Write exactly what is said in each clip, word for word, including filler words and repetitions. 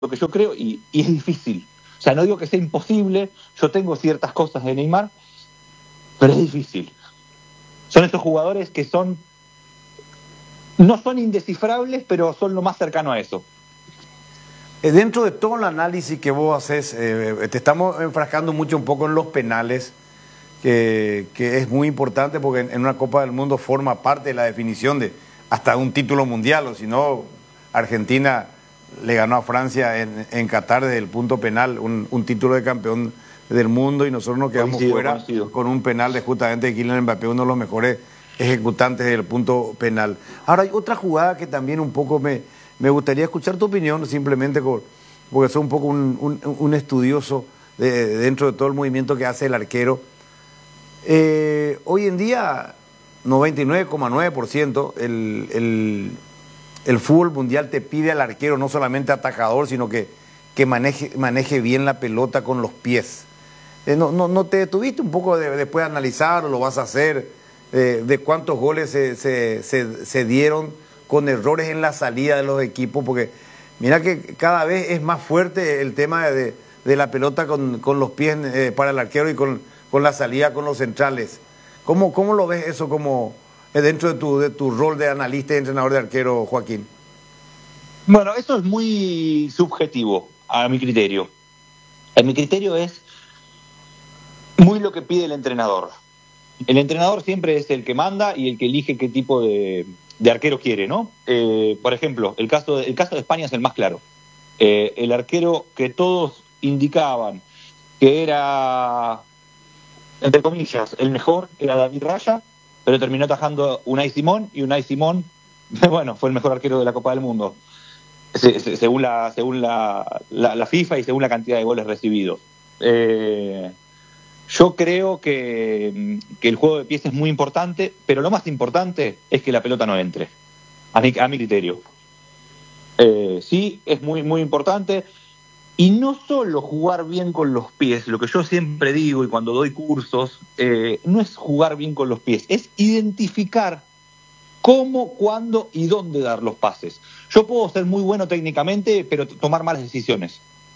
lo que yo creo y, y es difícil. O sea, no digo que sea imposible, yo tengo ciertas cosas de Neymar, pero es difícil. Son estos jugadores que son, no son indescifrables, pero son lo más cercano a eso. Eh, dentro de todo el análisis que vos haces, eh, te estamos enfrascando mucho un poco en los penales, que, que es muy importante porque en, en una Copa del Mundo forma parte de la definición de hasta un título mundial, o si no, Argentina le ganó a Francia en, en Qatar desde el punto penal, un, un título de campeón del mundo, y nosotros nos quedamos Coincido, fuera coincido. con un penal de justamente de Kylian Mbappé, uno de los mejores ejecutantes del punto penal. Ahora hay otra jugada que también un poco me, me gustaría escuchar tu opinión, simplemente por, porque soy un poco un, un, un estudioso de, dentro de todo el movimiento que hace el arquero. Eh, hoy en día, noventa y nueve coma nueve por ciento el, el El fútbol mundial te pide al arquero no solamente atajador, sino que, que maneje, maneje bien la pelota con los pies. Eh, no, no, ¿No te detuviste un poco de, después de analizar, o lo vas a hacer, eh, de cuántos goles se, se, se, se dieron con errores en la salida de los equipos? Porque mira que cada vez es más fuerte el tema de, de la pelota con, con los pies eh, para el arquero y con, con la salida con los centrales. ¿Cómo, cómo lo ves eso como dentro de tu, de tu rol de analista y entrenador de arquero, Joaquín? Bueno, eso es muy subjetivo a mi criterio. A mi criterio es muy lo que pide el entrenador. El entrenador siempre es el que manda y el que elige qué tipo de, de arquero quiere, ¿no? Eh, por ejemplo, el caso, de, el caso de España es el más claro. Eh, el arquero que todos indicaban que era, entre comillas, el mejor, era David Raya, pero terminó atajando Unai Simón, y Unai Simón, bueno, fue el mejor arquero de la Copa del Mundo, se, se, según, la, según la, la, la FIFA y según la cantidad de goles recibidos. Eh, yo creo que, que el juego de pies es muy importante, pero lo más importante es que la pelota no entre, a mi, a mi criterio. Eh, sí, es muy, muy importante. Y no solo jugar bien con los pies, lo que yo siempre digo y cuando doy cursos, eh, no es jugar bien con los pies, es identificar cómo, cuándo y dónde dar los pases. Yo puedo ser muy bueno técnicamente, pero t- tomar malas decisiones.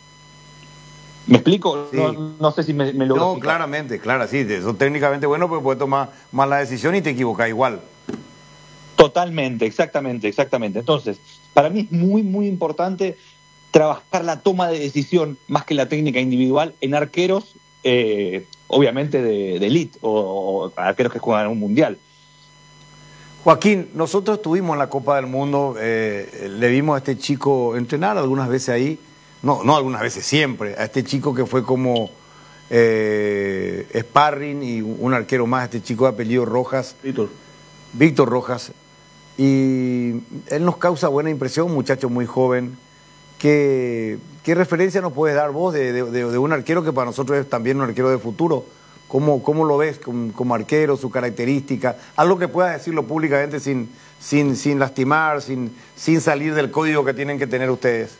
¿Me explico? Sí. No, no sé si me, me logro No, explicar. claramente, claro, sí, sos técnicamente bueno, pero puedes tomar mala decisión y te equivocas igual. Totalmente, exactamente, exactamente. Entonces, para mí es muy, muy importante trabajar la toma de decisión más que la técnica individual en arqueros, eh, obviamente de, de elite, o, o arqueros que juegan en un mundial. Joaquín, nosotros estuvimos en la Copa del Mundo, eh, le vimos a este chico entrenar algunas veces ahí, no, no algunas veces, siempre, a este chico que fue como eh, sparring y un arquero más, este chico de apellido Rojas, Víctor. Víctor Rojas, y él nos causa buena impresión, un muchacho muy joven. ¿Qué, qué referencia nos puedes dar vos de, de, de un arquero que para nosotros es también un arquero de futuro? ¿Cómo, cómo lo ves como, como arquero, su característica? Algo que puedas decirlo públicamente sin, sin, sin lastimar, sin, sin salir del código que tienen que tener ustedes.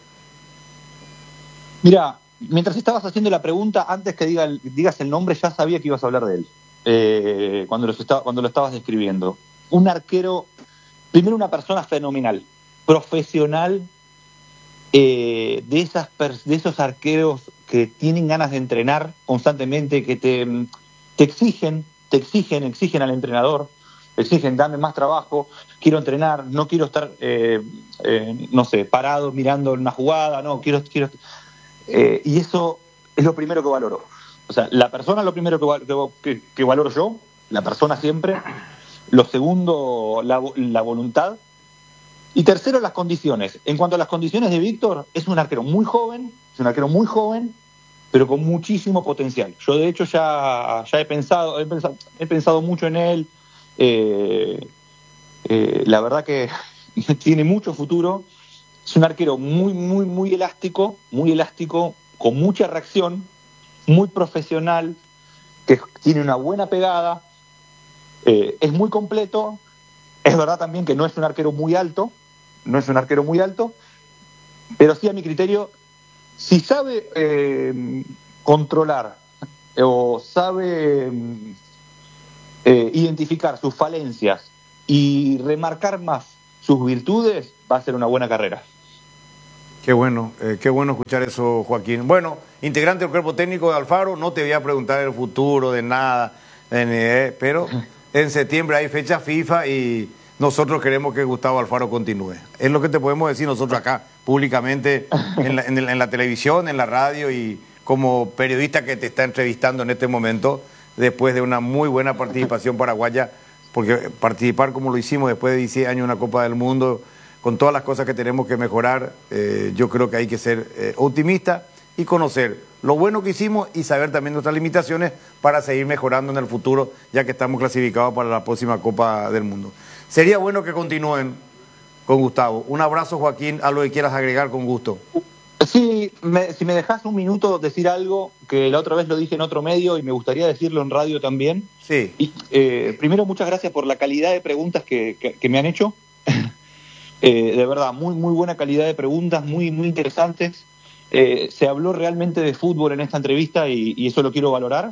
Mira, mientras estabas haciendo la pregunta, antes que diga, digas el nombre, ya sabía que ibas a hablar de él, eh, cuando, los estaba, cuando lo estabas describiendo. Un arquero, primero una persona fenomenal, profesional, eh, de, esas de esos arqueros que tienen ganas de entrenar constantemente, que te, te exigen, te exigen, exigen al entrenador, exigen, dame más trabajo, quiero entrenar, no quiero estar, eh, eh, no sé, parado mirando una jugada, no, quiero... quiero eh, y eso es lo primero que valoro. O sea, la persona es lo primero que, que, que valoro yo, la persona siempre. Lo segundo, la, la voluntad. Y tercero, las condiciones. En cuanto a las condiciones de Víctor, es un arquero muy joven, es un arquero muy joven, pero con muchísimo potencial. Yo, de hecho, ya, ya he pensado, he pensado, he pensado mucho en él. Eh, eh, la verdad que tiene mucho futuro. Es un arquero muy, muy, muy elástico, muy elástico, con mucha reacción, muy profesional, que tiene una buena pegada, eh, es muy completo. Es verdad también que no es un arquero muy alto, no es un arquero muy alto, pero sí, a mi criterio, si sabe eh, controlar eh, o sabe eh, identificar sus falencias y remarcar más sus virtudes, va a ser una buena carrera. Qué bueno, eh, qué bueno escuchar eso, Joaquín. Bueno, integrante del cuerpo técnico de Alfaro, no te voy a preguntar el futuro de nada, eh, pero en septiembre hay fecha FIFA y nosotros queremos que Gustavo Alfaro continúe. Es lo que te podemos decir nosotros acá, públicamente, en la, en, en la televisión, en la radio y como periodista que te está entrevistando en este momento, después de una muy buena participación paraguaya, porque participar como lo hicimos después de diez años en una Copa del Mundo, con todas las cosas que tenemos que mejorar, eh, yo creo que hay que ser eh, optimista y conocer lo bueno que hicimos y saber también nuestras limitaciones para seguir mejorando en el futuro, ya que estamos clasificados para la próxima Copa del Mundo. Sería bueno que continúen con Gustavo. Un abrazo, Joaquín, a lo que quieras agregar, con gusto. Sí, me, si me dejas un minuto decir algo, que la otra vez lo dije en otro medio y me gustaría decirlo en radio también. Sí. Y, eh, primero, muchas gracias por la calidad de preguntas que, que, que me han hecho. Eh, de verdad, muy muy buena calidad de preguntas, muy muy interesantes. Eh, se habló realmente de fútbol en esta entrevista y, y eso lo quiero valorar.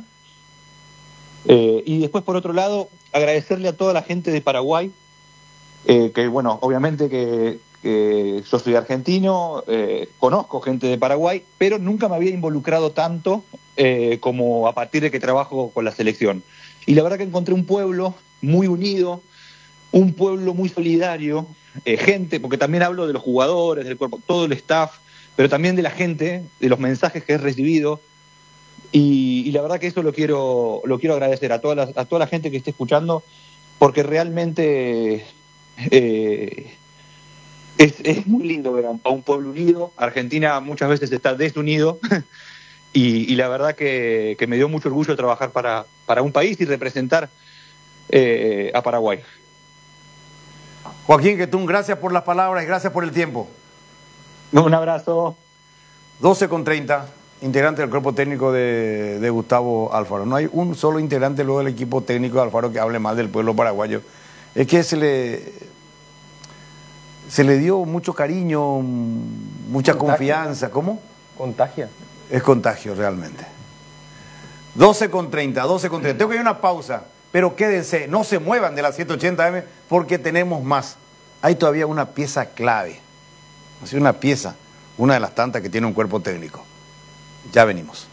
Eh, y después, por otro lado, agradecerle a toda la gente de Paraguay, eh, que bueno, obviamente que, que yo soy argentino, eh, conozco gente de Paraguay, pero nunca me había involucrado tanto eh, como a partir de que trabajo con la selección. Y la verdad que encontré un pueblo muy unido, un pueblo muy solidario, eh, gente, porque también hablo de los jugadores, del cuerpo, todo el staff, pero también de la gente, de los mensajes que he recibido, y, y la verdad que eso lo quiero lo quiero agradecer a toda la, a toda la gente que esté escuchando, porque realmente eh, es, es muy lindo ver a un, a un pueblo unido. Argentina muchas veces está desunido, y, y la verdad que, que me dio mucho orgullo trabajar para, para un país y representar eh, a Paraguay. Joaquín Quetún, gracias por las palabras y gracias por el tiempo. Un abrazo. doce con treinta, integrante del cuerpo técnico de, de Gustavo Alfaro. No hay un solo integrante luego del equipo técnico de Alfaro que hable mal del pueblo paraguayo. Es que se le, se le dio mucho cariño, mucha Contagia. confianza. ¿Cómo? Contagia. Es contagio realmente. doce con treinta, doce con treinta. Tengo que ir a una pausa. Pero quédense, no se muevan de las setecientos ochenta eme porque tenemos más. Hay todavía una pieza clave. Así una pieza, una de las tantas que tiene un cuerpo técnico. Ya venimos.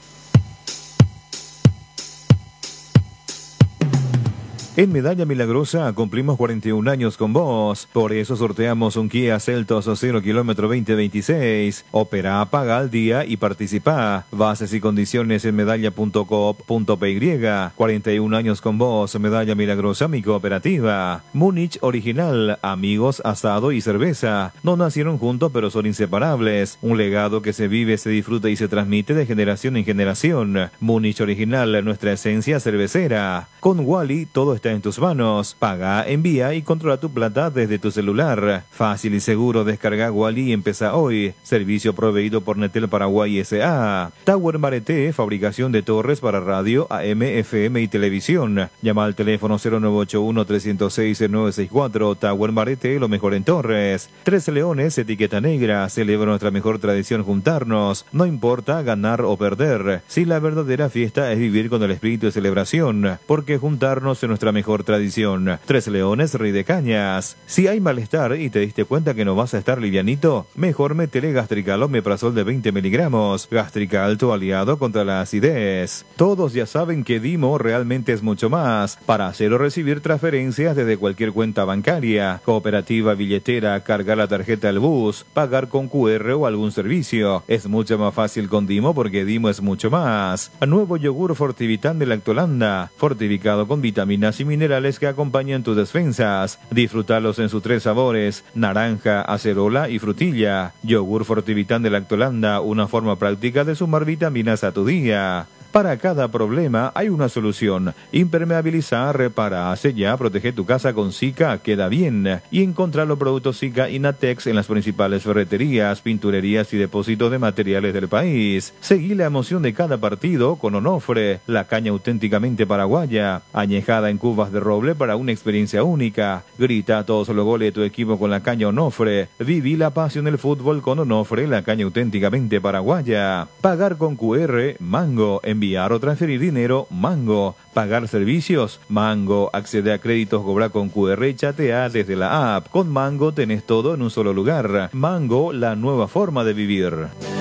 En Medalla Milagrosa cumplimos cuarenta y un años con vos. Por eso sorteamos un Kia Seltos cero kilómetro veinte veintiséis. Opera, paga al día y participa. Bases y condiciones en medalla punto coop punto py. cuarenta y un años con vos. Medalla Milagrosa, mi cooperativa. Múnich Original, amigos, asado y cerveza. No nacieron juntos pero son inseparables. Un legado que se vive, se disfruta y se transmite de generación en generación. Múnich Original, nuestra esencia cervecera. Con Wally todo está en tus manos. Paga, envía y controla tu plata desde tu celular. Fácil y seguro, descarga Wally y empieza hoy. Servicio proveído por Netel Paraguay S A Tower Mareté, fabricación de torres para radio, A M, F M y televisión. Llama al teléfono cero nueve ocho uno, tres cero seis, nueve seis cuatro. Tower Mareté, lo mejor en torres. Tres Leones, etiqueta negra. Celebra nuestra mejor tradición, juntarnos. No importa ganar o perder. Si la verdadera fiesta es vivir con el espíritu de celebración, porque juntarnos es nuestra mejor tradición. Tres Leones, Rey de Cañas. Si hay malestar y te diste cuenta que no vas a estar livianito, mejor métele Gastrical Omeprazol de veinte miligramos. Gastrical, tu aliado contra la acidez. Todos ya saben que Dimo realmente es mucho más. Para hacer o recibir transferencias desde cualquier cuenta bancaria, cooperativa, billetera, cargar la tarjeta al bus, pagar con cu erre o algún servicio. Es mucho más fácil con Dimo porque Dimo es mucho más. Nuevo yogur Fortivitán de Lactolanda, fortificado con vitaminas y minerales que acompañan tus defensas. Disfrútalos en sus tres sabores: naranja, acerola y frutilla. Yogur Fortivitán de Lactolanda, una forma práctica de sumar vitaminas a tu día. Para cada problema hay una solución. Impermeabiliza, repara, sella, protege tu casa con Sika Queda Bien. Y encontrá los productos Sika Inatex en las principales ferreterías, pinturerías y depósitos de materiales del país. Seguí la emoción de cada partido con Onofre, la caña auténticamente paraguaya, añejada en cubas de roble para una experiencia única. Grita todos los goles de tu equipo con la caña Onofre. Viví la pasión del fútbol con Onofre, la caña auténticamente paraguaya. Pagar con cu erre, Mango, en enviar o transferir dinero, Mango. Pagar servicios, Mango. Accede a créditos Cobra con Q R y chatea desde la app. Con Mango tenés todo en un solo lugar. Mango, la nueva forma de vivir.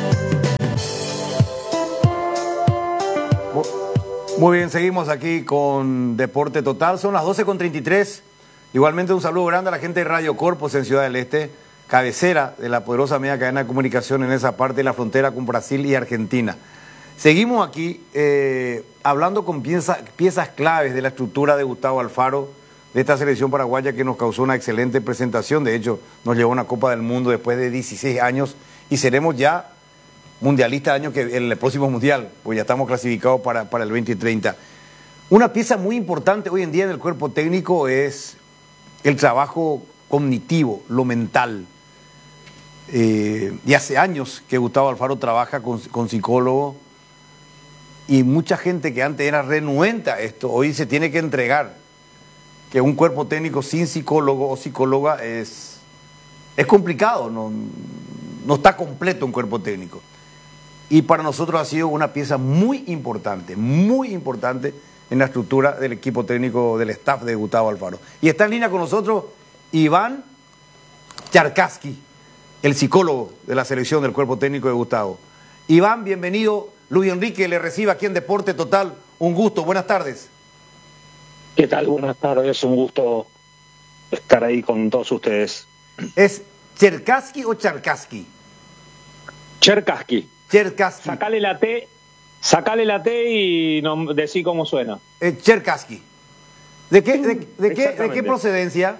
Muy bien, seguimos aquí con Deporte Total. Son las doce con treinta y tres. Igualmente un saludo grande a la gente de Radio Corpus en Ciudad del Este, cabecera de la poderosa media cadena de comunicación en esa parte de la frontera con Brasil y Argentina. Seguimos aquí eh, hablando con pieza, piezas claves de la estructura de Gustavo Alfaro, de esta selección paraguaya que nos causó una excelente presentación. De hecho, nos llevó a una Copa del Mundo después de dieciséis años y seremos ya mundialistas el año que el próximo mundial, pues ya estamos clasificados para, para el veinte treinta. Una pieza muy importante hoy en día en el cuerpo técnico es el trabajo cognitivo, lo mental. Eh, y hace años que Gustavo Alfaro trabaja con, con psicólogos y mucha gente que antes era renuente a esto, hoy se tiene que entregar que un cuerpo técnico sin psicólogo o psicóloga es, es complicado, no, no está completo un cuerpo técnico. Y para nosotros ha sido una pieza muy importante, muy importante en la estructura del equipo técnico del staff de Gustavo Alfaro. Y está en línea con nosotros Iván Charkaski, el psicólogo de la selección del cuerpo técnico de Gustavo. Iván, bienvenido. Luis Enrique le recibe aquí en Deporte Total. Un gusto, buenas tardes. ¿Qué tal? Buenas tardes, un gusto estar ahí con todos ustedes. ¿Es Cherkaski o Charkaski? Cherkaski. Cherkaski. Sacale la T, sacale la T y no, decí cómo suena. Eh, Cherkaski. ¿De qué, de, de, qué, ¿De qué procedencia?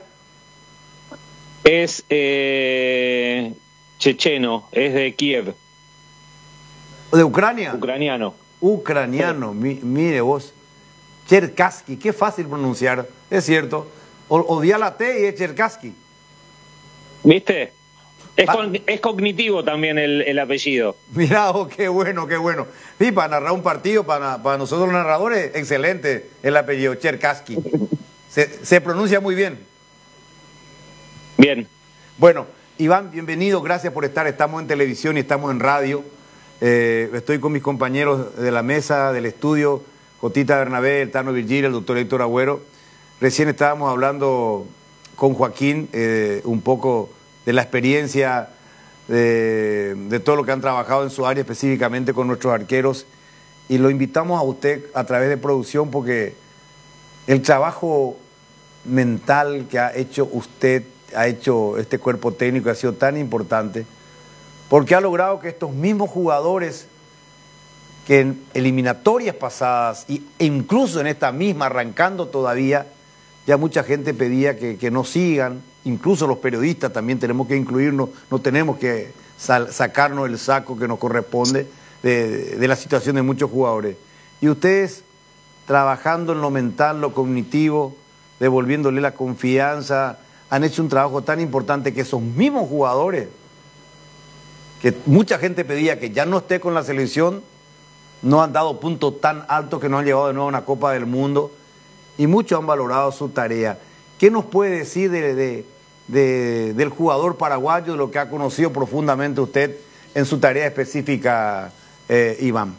Es eh, checheno, es de Kiev. ¿De Ucrania? Ucraniano. Ucraniano, mi, mire vos. Cherkaski, qué fácil pronunciar, es cierto. O, odia la T y es Cherkaski. ¿Viste? Es, ah. con, es cognitivo también el, el apellido. Mirá, oh, qué bueno, qué bueno. Sí, para narrar un partido, para, para nosotros los narradores, excelente el apellido, Cherkaski. Se, se pronuncia muy bien. Bien. Bueno, Iván, bienvenido, gracias por estar. Estamos en televisión y estamos en radio. Eh, estoy con mis compañeros de la mesa, del estudio, Jotita Bernabé, el Tano Virgil, el doctor Héctor Agüero. Recién estábamos hablando con Joaquín eh, un poco de la experiencia, de, de todo lo que han trabajado en su área, específicamente con nuestros arqueros. Y lo invitamos a usted a través de producción porque el trabajo mental que ha hecho usted, ha hecho este cuerpo técnico, ha sido tan importante, porque ha logrado que estos mismos jugadores que en eliminatorias pasadas e incluso en esta misma, arrancando todavía, ya mucha gente pedía que, que no sigan, incluso los periodistas también tenemos que incluirnos, no tenemos que sal, sacarnos el saco que nos corresponde de, de la situación de muchos jugadores. Y ustedes, trabajando en lo mental, lo cognitivo, devolviéndole la confianza, han hecho un trabajo tan importante que esos mismos jugadores, que mucha gente pedía que ya no esté con la selección, no han dado puntos tan altos que nos han llevado de nuevo a una Copa del Mundo y muchos han valorado su tarea. ¿Qué nos puede decir de, de, de, del jugador paraguayo, de lo que ha conocido profundamente usted en su tarea específica, eh, Iván?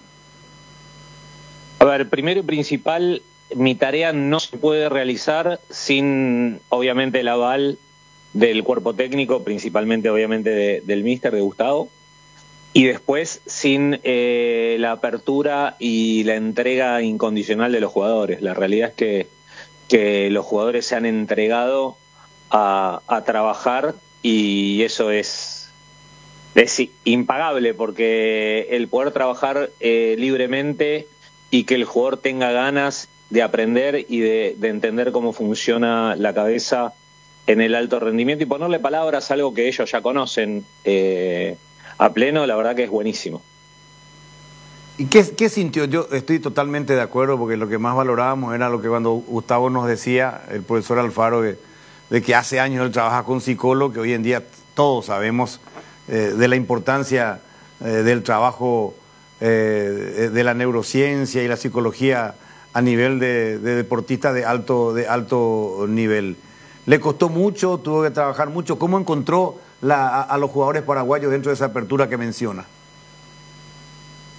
A ver, primero y principal, mi tarea no se puede realizar sin, obviamente, el aval del cuerpo técnico, principalmente, obviamente, de, del míster, de Gustavo, y después sin eh, la apertura y la entrega incondicional de los jugadores. La realidad es que, que los jugadores se han entregado a, a trabajar y eso es, es impagable, porque el poder trabajar eh, libremente y que el jugador tenga ganas de aprender y de, de entender cómo funciona la cabeza en el alto rendimiento y ponerle palabras a algo que ellos ya conocen eh, a pleno, la verdad que es buenísimo. ¿Y qué, qué sintió? Yo estoy totalmente de acuerdo, porque lo que más valorábamos era lo que cuando Gustavo nos decía, el profesor Alfaro, de, de que hace años él trabaja con psicólogo, que hoy en día todos sabemos eh, de la importancia eh, del trabajo eh, de la neurociencia y la psicología a nivel de, de deportista de alto, de alto nivel. Le costó mucho, tuvo que trabajar mucho. ¿Cómo encontró la, a, a los jugadores paraguayos dentro de esa apertura que menciona?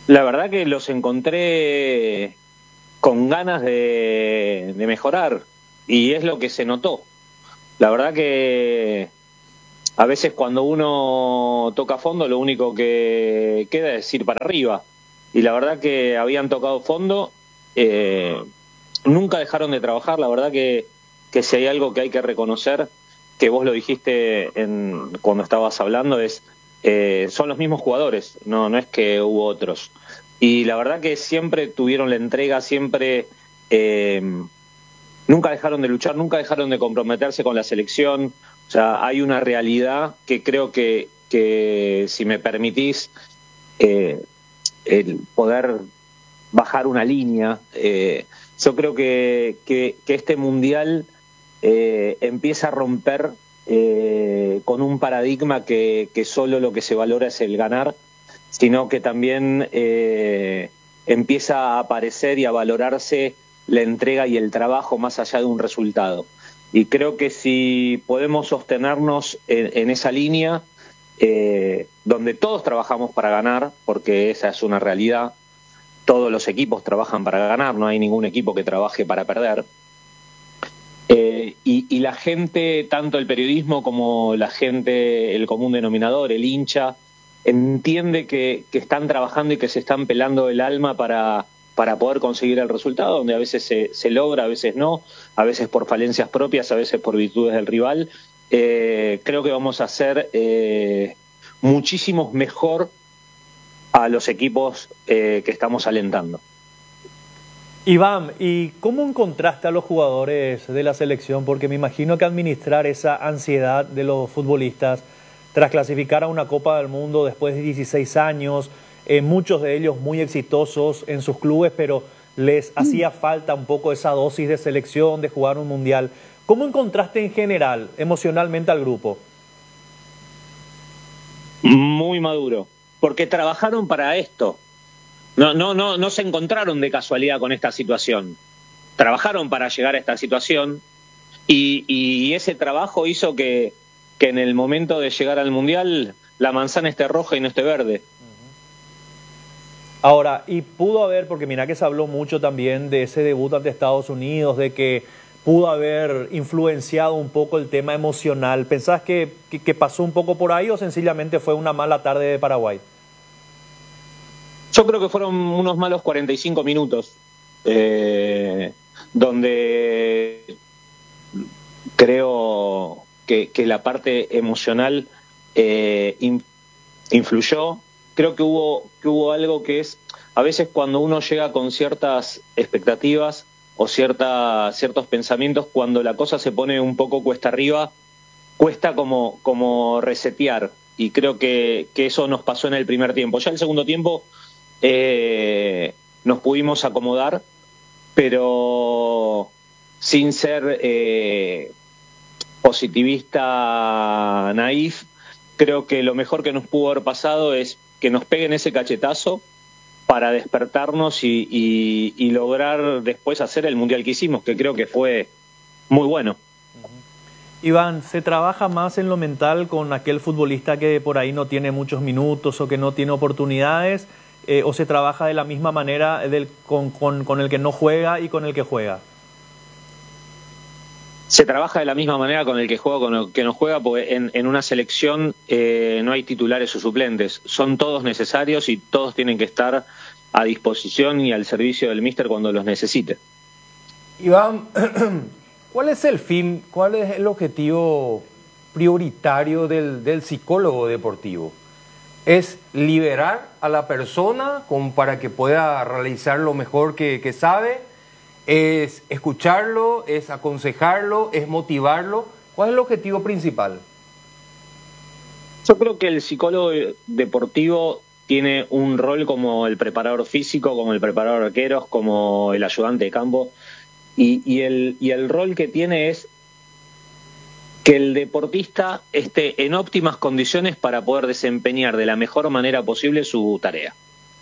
La verdad que los encontré con ganas de, de mejorar y es lo que se notó. La verdad que a veces cuando uno toca fondo lo único que queda es ir para arriba. Y la verdad que habían tocado fondo, eh, nunca dejaron de trabajar. La verdad que, que si hay algo que hay que reconocer, que vos lo dijiste en, cuando estabas hablando, es eh, son los mismos jugadores, no, no es que hubo otros. Y la verdad que siempre tuvieron la entrega, siempre eh, nunca dejaron de luchar, nunca dejaron de comprometerse con la selección. O sea, hay una realidad que creo que, que si me permitís, eh, el poder bajar una línea, eh, yo creo que, que, que este mundial eh, empieza a romper eh, con un paradigma que, que solo lo que se valora es el ganar, sino que también eh, empieza a aparecer y a valorarse la entrega y el trabajo más allá de un resultado. Y creo que si podemos sostenernos en, en esa línea, eh, donde todos trabajamos para ganar, porque esa es una realidad, todos los equipos trabajan para ganar, no hay ningún equipo que trabaje para perder, eh, y, y la gente, tanto el periodismo como la gente, el común denominador, el hincha, entiende que, que están trabajando y que se están pelando el alma para, para poder conseguir el resultado, donde a veces se, se logra, a veces no, a veces por falencias propias, a veces por virtudes del rival. Eh, creo que vamos a hacer eh, muchísimo mejor a los equipos eh, que estamos alentando. Iván, ¿y cómo encontraste a los jugadores de la selección? Porque me imagino que administrar esa ansiedad de los futbolistas tras clasificar a una Copa del Mundo después de dieciséis años, eh, muchos de ellos muy exitosos en sus clubes, pero les hacía falta un poco esa dosis de selección, de jugar un mundial. ¿Cómo encontraste en general, emocionalmente al grupo? Muy maduro, porque trabajaron para esto. No, no, no, no se encontraron de casualidad con esta situación. Trabajaron para llegar a esta situación y, y ese trabajo hizo que, que en el momento de llegar al Mundial la manzana esté roja y no esté verde. Ahora, y pudo haber, porque mira que se habló mucho también de ese debut ante Estados Unidos, de que pudo haber influenciado un poco el tema emocional. ¿Pensás que, que, que pasó un poco por ahí o sencillamente fue una mala tarde de Paraguay? Yo creo que fueron unos malos cuarenta y cinco minutos, eh, donde creo que, que la parte emocional eh, in, influyó. Creo que hubo, que hubo algo que es, a veces cuando uno llega con ciertas expectativas o cierta, ciertos pensamientos, cuando la cosa se pone un poco cuesta arriba, cuesta como, como resetear. Y creo que, que eso nos pasó en el primer tiempo. Ya el segundo tiempo eh, nos pudimos acomodar, pero sin ser eh, positivista naif, creo que lo mejor que nos pudo haber pasado es que nos peguen ese cachetazo para despertarnos y, y, y lograr después hacer el mundial que hicimos, que creo que fue muy bueno. Iván, ¿se trabaja más en lo mental con aquel futbolista que por ahí no tiene muchos minutos o que no tiene oportunidades? Eh, ¿O se trabaja de la misma manera del, con, con, con el que no juega y con el que juega? Se trabaja de la misma manera con el que juega, con el que no juega, porque en, en una selección eh, no hay titulares o suplentes. Son todos necesarios y todos tienen que estar a disposición y al servicio del míster cuando los necesite. Iván, ¿cuál es el fin, cuál es el objetivo prioritario del, del psicólogo deportivo? ¿Es liberar a la persona como para que pueda realizar lo mejor que, que sabe? ¿Es escucharlo? ¿Es aconsejarlo? ¿Es motivarlo? ¿Cuál es el objetivo principal? Yo creo que el psicólogo deportivo tiene un rol como el preparador físico, como el preparador de arqueros, como el ayudante de campo. Y, y, el, y el rol que tiene es que el deportista esté en óptimas condiciones para poder desempeñar de la mejor manera posible su tarea.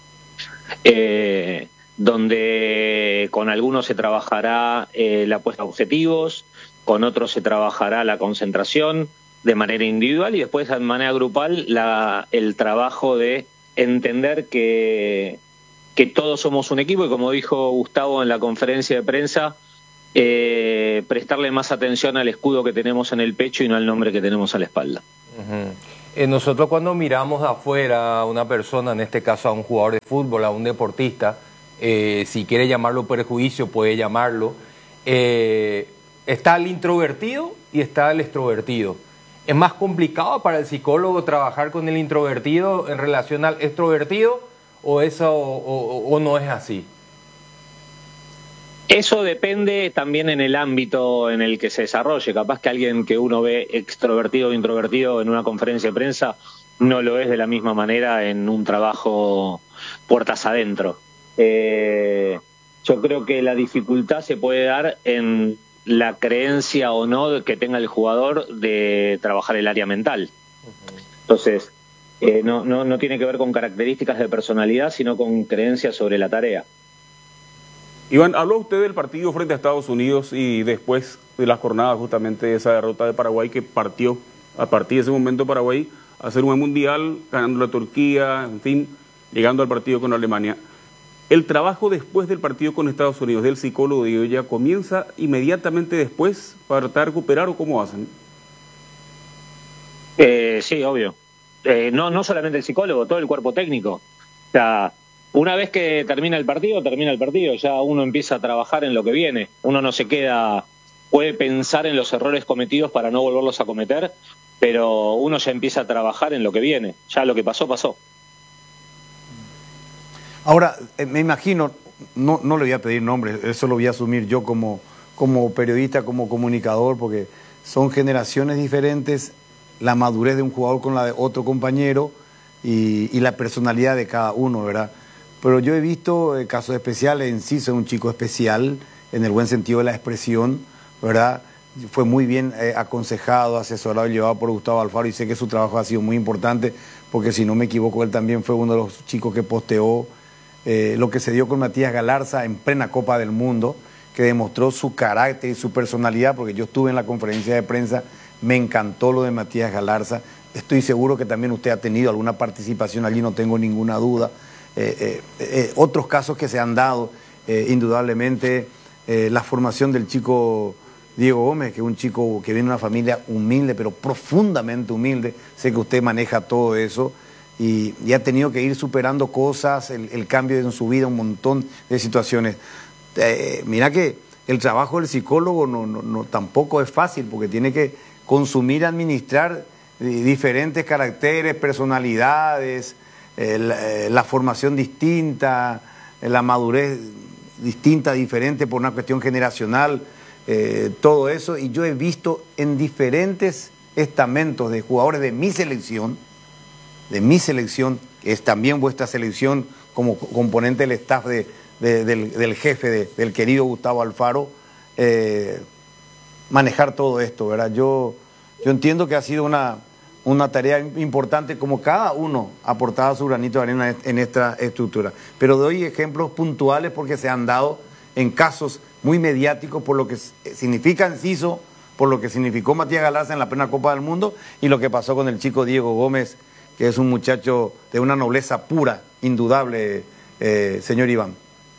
Eh, donde con algunos se trabajará eh, la puesta de objetivos, con otros se trabajará la concentración de manera individual y después de manera grupal la, el trabajo de entender que, que todos somos un equipo y, como dijo Gustavo en la conferencia de prensa, eh, prestarle más atención al escudo que tenemos en el pecho y no al nombre que tenemos a la espalda. Uh-huh. eh, nosotros cuando miramos de afuera a una persona, en este caso a un jugador de fútbol, a un deportista, eh, si quiere llamarlo prejuicio puede llamarlo, eh, está el introvertido y está el extrovertido. ¿Es más complicado para el psicólogo trabajar con el introvertido en relación al extrovertido o eso o, o, o no es así? Eso depende también en el ámbito en el que se desarrolle. Capaz que alguien que uno ve extrovertido o introvertido en una conferencia de prensa no lo es de la misma manera en un trabajo puertas adentro. Eh, yo creo que la dificultad se puede dar en la creencia o no que tenga el jugador de trabajar el área mental. Entonces, eh, no, no, no tiene que ver con características de personalidad, sino con creencias sobre la tarea. Iván, habló usted del partido frente a Estados Unidos y después de la jornada justamente de esa derrota de Paraguay, que partió a partir de ese momento Paraguay a hacer un buen mundial, ganando la Turquía, en fin, llegando al partido con Alemania. El trabajo después del partido con Estados Unidos del psicólogo de ya comienza inmediatamente después para tratar de recuperar, ¿o cómo hacen? Eh, sí, obvio. Eh, no, no solamente el psicólogo, todo el cuerpo técnico. O sea, una vez que termina el partido, termina el partido, ya uno empieza a trabajar en lo que viene. Uno no se queda, puede pensar en los errores cometidos para no volverlos a cometer, pero uno ya empieza a trabajar en lo que viene. Ya lo que pasó, pasó. Ahora, eh, me imagino, no, no le voy a pedir nombres, eso lo voy a asumir yo como, como periodista, como comunicador, porque son generaciones diferentes, la madurez de un jugador con la de otro compañero y, y la personalidad de cada uno, ¿verdad? Pero yo he visto eh, casos especiales. Enciso es un chico especial, en el buen sentido de la expresión, ¿verdad? Fue muy bien eh, aconsejado, asesorado y llevado por Gustavo Alfaro, y sé que su trabajo ha sido muy importante, porque si no me equivoco, él también fue uno de los chicos que posteó eh, lo que se dio con Matías Galarza en plena Copa del Mundo, que demostró su carácter y su personalidad, porque yo estuve en la conferencia de prensa, me encantó lo de Matías Galarza. Estoy seguro que también usted ha tenido alguna participación allí, no tengo ninguna duda. Eh, eh, eh, otros casos que se han dado, eh, indudablemente, eh, la formación del chico Diego Gómez, que es un chico que viene de una familia humilde, pero profundamente humilde. Sé que usted maneja todo eso y, y ha tenido que ir superando cosas, el, el cambio en su vida, un montón de situaciones. Eh, mira que el trabajo del psicólogo no, no, no, tampoco es fácil, porque tiene que consumir, administrar eh, diferentes caracteres, personalidades, eh, la, eh, la formación distinta, eh, la madurez distinta, diferente por una cuestión generacional, eh, todo eso. Y yo he visto en diferentes estamentos de jugadores de mi selección, de mi selección, que es también vuestra selección como componente del staff de, de, del, del jefe, de, del querido Gustavo Alfaro, eh, manejar todo esto, ¿verdad? Yo, yo entiendo que ha sido una, una tarea importante, como cada uno aportaba su granito de arena en esta estructura. Pero doy ejemplos puntuales porque se han dado en casos muy mediáticos por lo que significa Enciso, por lo que significó Matías Galarza en la plena Copa del Mundo y lo que pasó con el chico Diego Gómez, que es un muchacho de una nobleza pura, indudable, eh, señor Iván.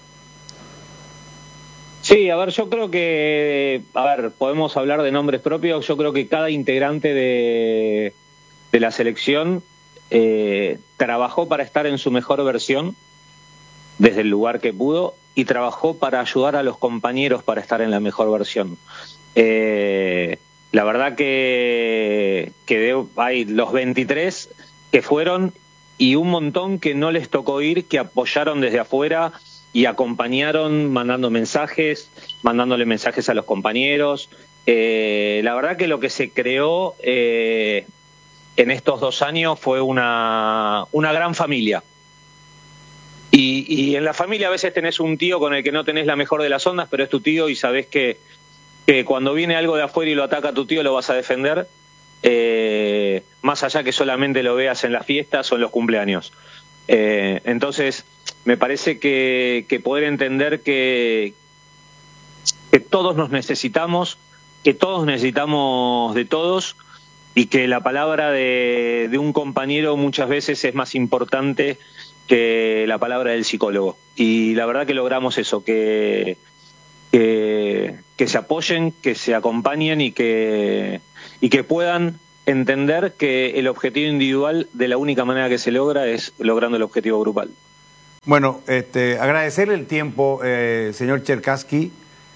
Sí, a ver, yo creo que, a ver, podemos hablar de nombres propios. Yo creo que cada integrante de, de la selección eh, trabajó para estar en su mejor versión desde el lugar que pudo y trabajó para ayudar a los compañeros para estar en la mejor versión. Eh, la verdad que, que de, hay los veintitrés que fueron y un montón que no les tocó ir, que apoyaron desde afuera y acompañaron mandando mensajes, mandándole mensajes a los compañeros. Eh, la verdad que lo que se creó eh, en estos dos años fue una, una gran familia. Y, y en la familia a veces tenés un tío con el que no tenés la mejor de las ondas, pero es tu tío y sabés que, que cuando viene algo de afuera y lo ataca a tu tío lo vas a defender, eh, más allá que solamente lo veas en las fiestas o en los cumpleaños. Eh, entonces, me parece que, que poder entender que, que todos nos necesitamos, que todos necesitamos de todos y que la palabra de, de un compañero muchas veces es más importante que la palabra del psicólogo. Y la verdad que logramos eso, que, que, que se apoyen, que se acompañen y que, y que puedan entender que el objetivo individual de la única manera que se logra es logrando el objetivo grupal. Bueno, este, agradecerle el tiempo, eh, señor Cherkassky,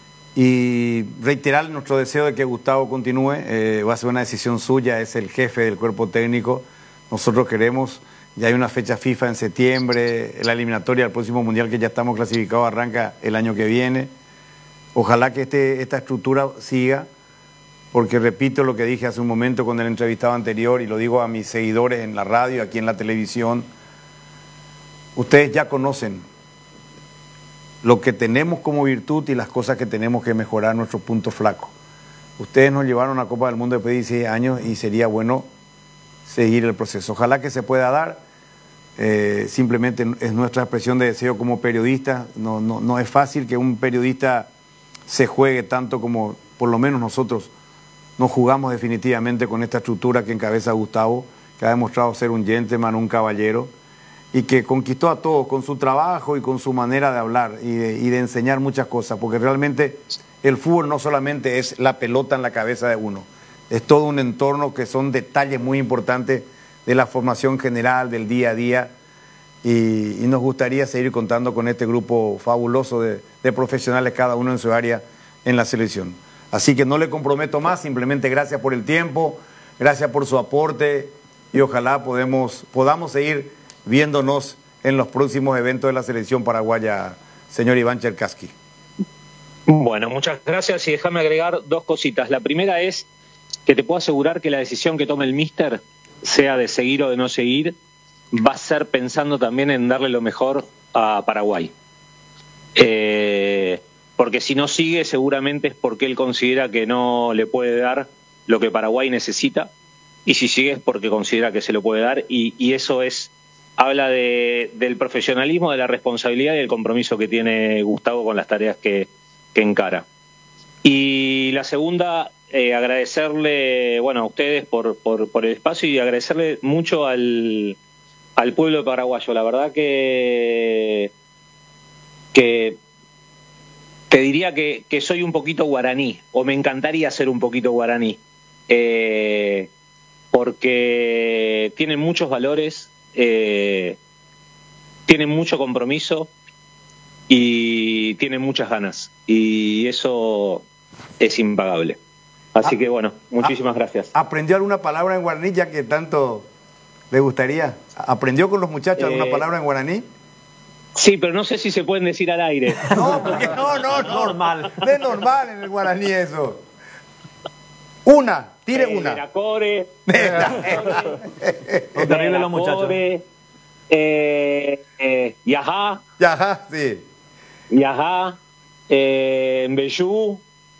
y reiterar nuestro deseo de que Gustavo continúe. Eh, va a ser una decisión suya, es el jefe del cuerpo técnico. Nosotros queremos, ya hay una fecha FIFA en septiembre, la eliminatoria al próximo Mundial que ya estamos clasificados arranca el año que viene. Ojalá que este, esta estructura siga, porque repito lo que dije hace un momento con el entrevistado anterior y lo digo a mis seguidores en la radio, aquí en la televisión. Ustedes ya conocen lo que tenemos como virtud y las cosas que tenemos que mejorar, nuestros puntos flacos. Ustedes nos llevaron a la Copa del Mundo después de dieciséis años y sería bueno seguir el proceso. Ojalá que se pueda dar. Eh, simplemente es nuestra expresión de deseo como periodistas. No, no, no es fácil que un periodista se juegue tanto como por lo menos nosotros nos jugamos definitivamente con esta estructura que encabeza Gustavo, que ha demostrado ser un gentleman, un caballero, y que conquistó a todos con su trabajo y con su manera de hablar y de, y de enseñar muchas cosas, porque realmente el fútbol no solamente es la pelota en la cabeza de uno, es todo un entorno que son detalles muy importantes de la formación general, del día a día, y, y nos gustaría seguir contando con este grupo fabuloso de, de profesionales, cada uno en su área en la selección. Así que no le comprometo más, simplemente gracias por el tiempo, gracias por su aporte y ojalá podemos, podamos seguir viéndonos en los próximos eventos de la selección paraguaya, señor Iván Cherkassky. Bueno, muchas gracias y déjame agregar dos cositas. La primera es que te puedo asegurar que la decisión que tome el míster, sea de seguir o de no seguir, va a ser pensando también en darle lo mejor a Paraguay. Eh, porque si no sigue, seguramente es porque él considera que no le puede dar lo que Paraguay necesita, y si sigue es porque considera que se lo puede dar, y, y eso es habla de, del profesionalismo, de la responsabilidad y el compromiso que tiene Gustavo con las tareas que, que encara. Y la segunda, eh, agradecerle, bueno, a ustedes por, por, por el espacio y agradecerle mucho al, al pueblo paraguayo. La verdad que, que te diría que, que soy un poquito guaraní, o me encantaría ser un poquito guaraní, eh, porque tienen muchos valores, eh, tienen mucho compromiso y tienen muchas ganas, y eso es impagable. Así ah, que bueno, muchísimas ah, gracias. ¿Aprendió alguna palabra en guaraní, ya que tanto le gustaría? ¿Aprendió con los muchachos eh, alguna palabra en guaraní? Sí, pero no sé si se pueden decir al aire. No, porque no, no, no. Normal. No es normal en el guaraní eso. Una, tire eh, una. Veracore. No terrible los muchachos. Eh, eh, Yajá. Yajá, sí. Yajá. Eh, Mbeyú.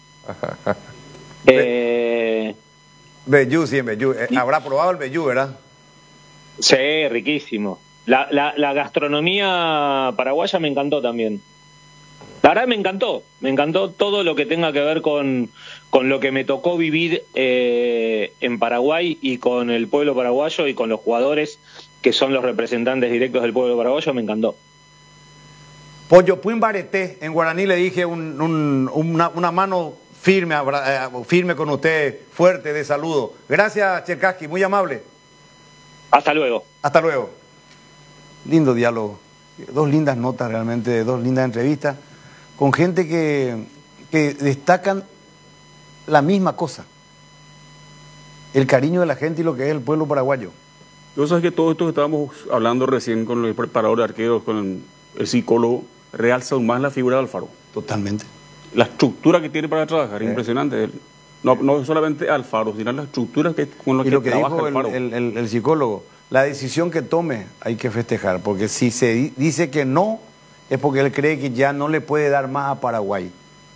eh, Mbeyú, sí, Mbeyú. Eh, habrá probado el Mbeyú, ¿verdad? Sí, riquísimo. La, la, la gastronomía paraguaya me encantó también. La verdad me encantó, me encantó todo lo que tenga que ver con, con lo que me tocó vivir eh, en Paraguay y con el pueblo paraguayo y con los jugadores que son los representantes directos del pueblo paraguayo, me encantó. Pollo Puimbareté, en guaraní le dije un, un, una, una mano firme, firme con usted, fuerte, de saludo. Gracias, Cherkassky, muy amable. Hasta luego. Hasta luego. Lindo diálogo, dos lindas notas realmente, dos lindas entrevistas, con gente que, que destacan la misma cosa, el cariño de la gente y lo que es el pueblo paraguayo. Yo sabes que todo esto que estábamos hablando recién con el preparador de arqueros, con el, el psicólogo, realza aún más la figura de Alfaro. Totalmente. La estructura que tiene para trabajar, eh. impresionante. No, no solamente Alfaro, sino la estructura que, con la que, y lo que trabaja dijo Alfaro. El, el, el psicólogo, la decisión que tome hay que festejar, porque si se dice que no, es porque él cree que ya no le puede dar más a Paraguay.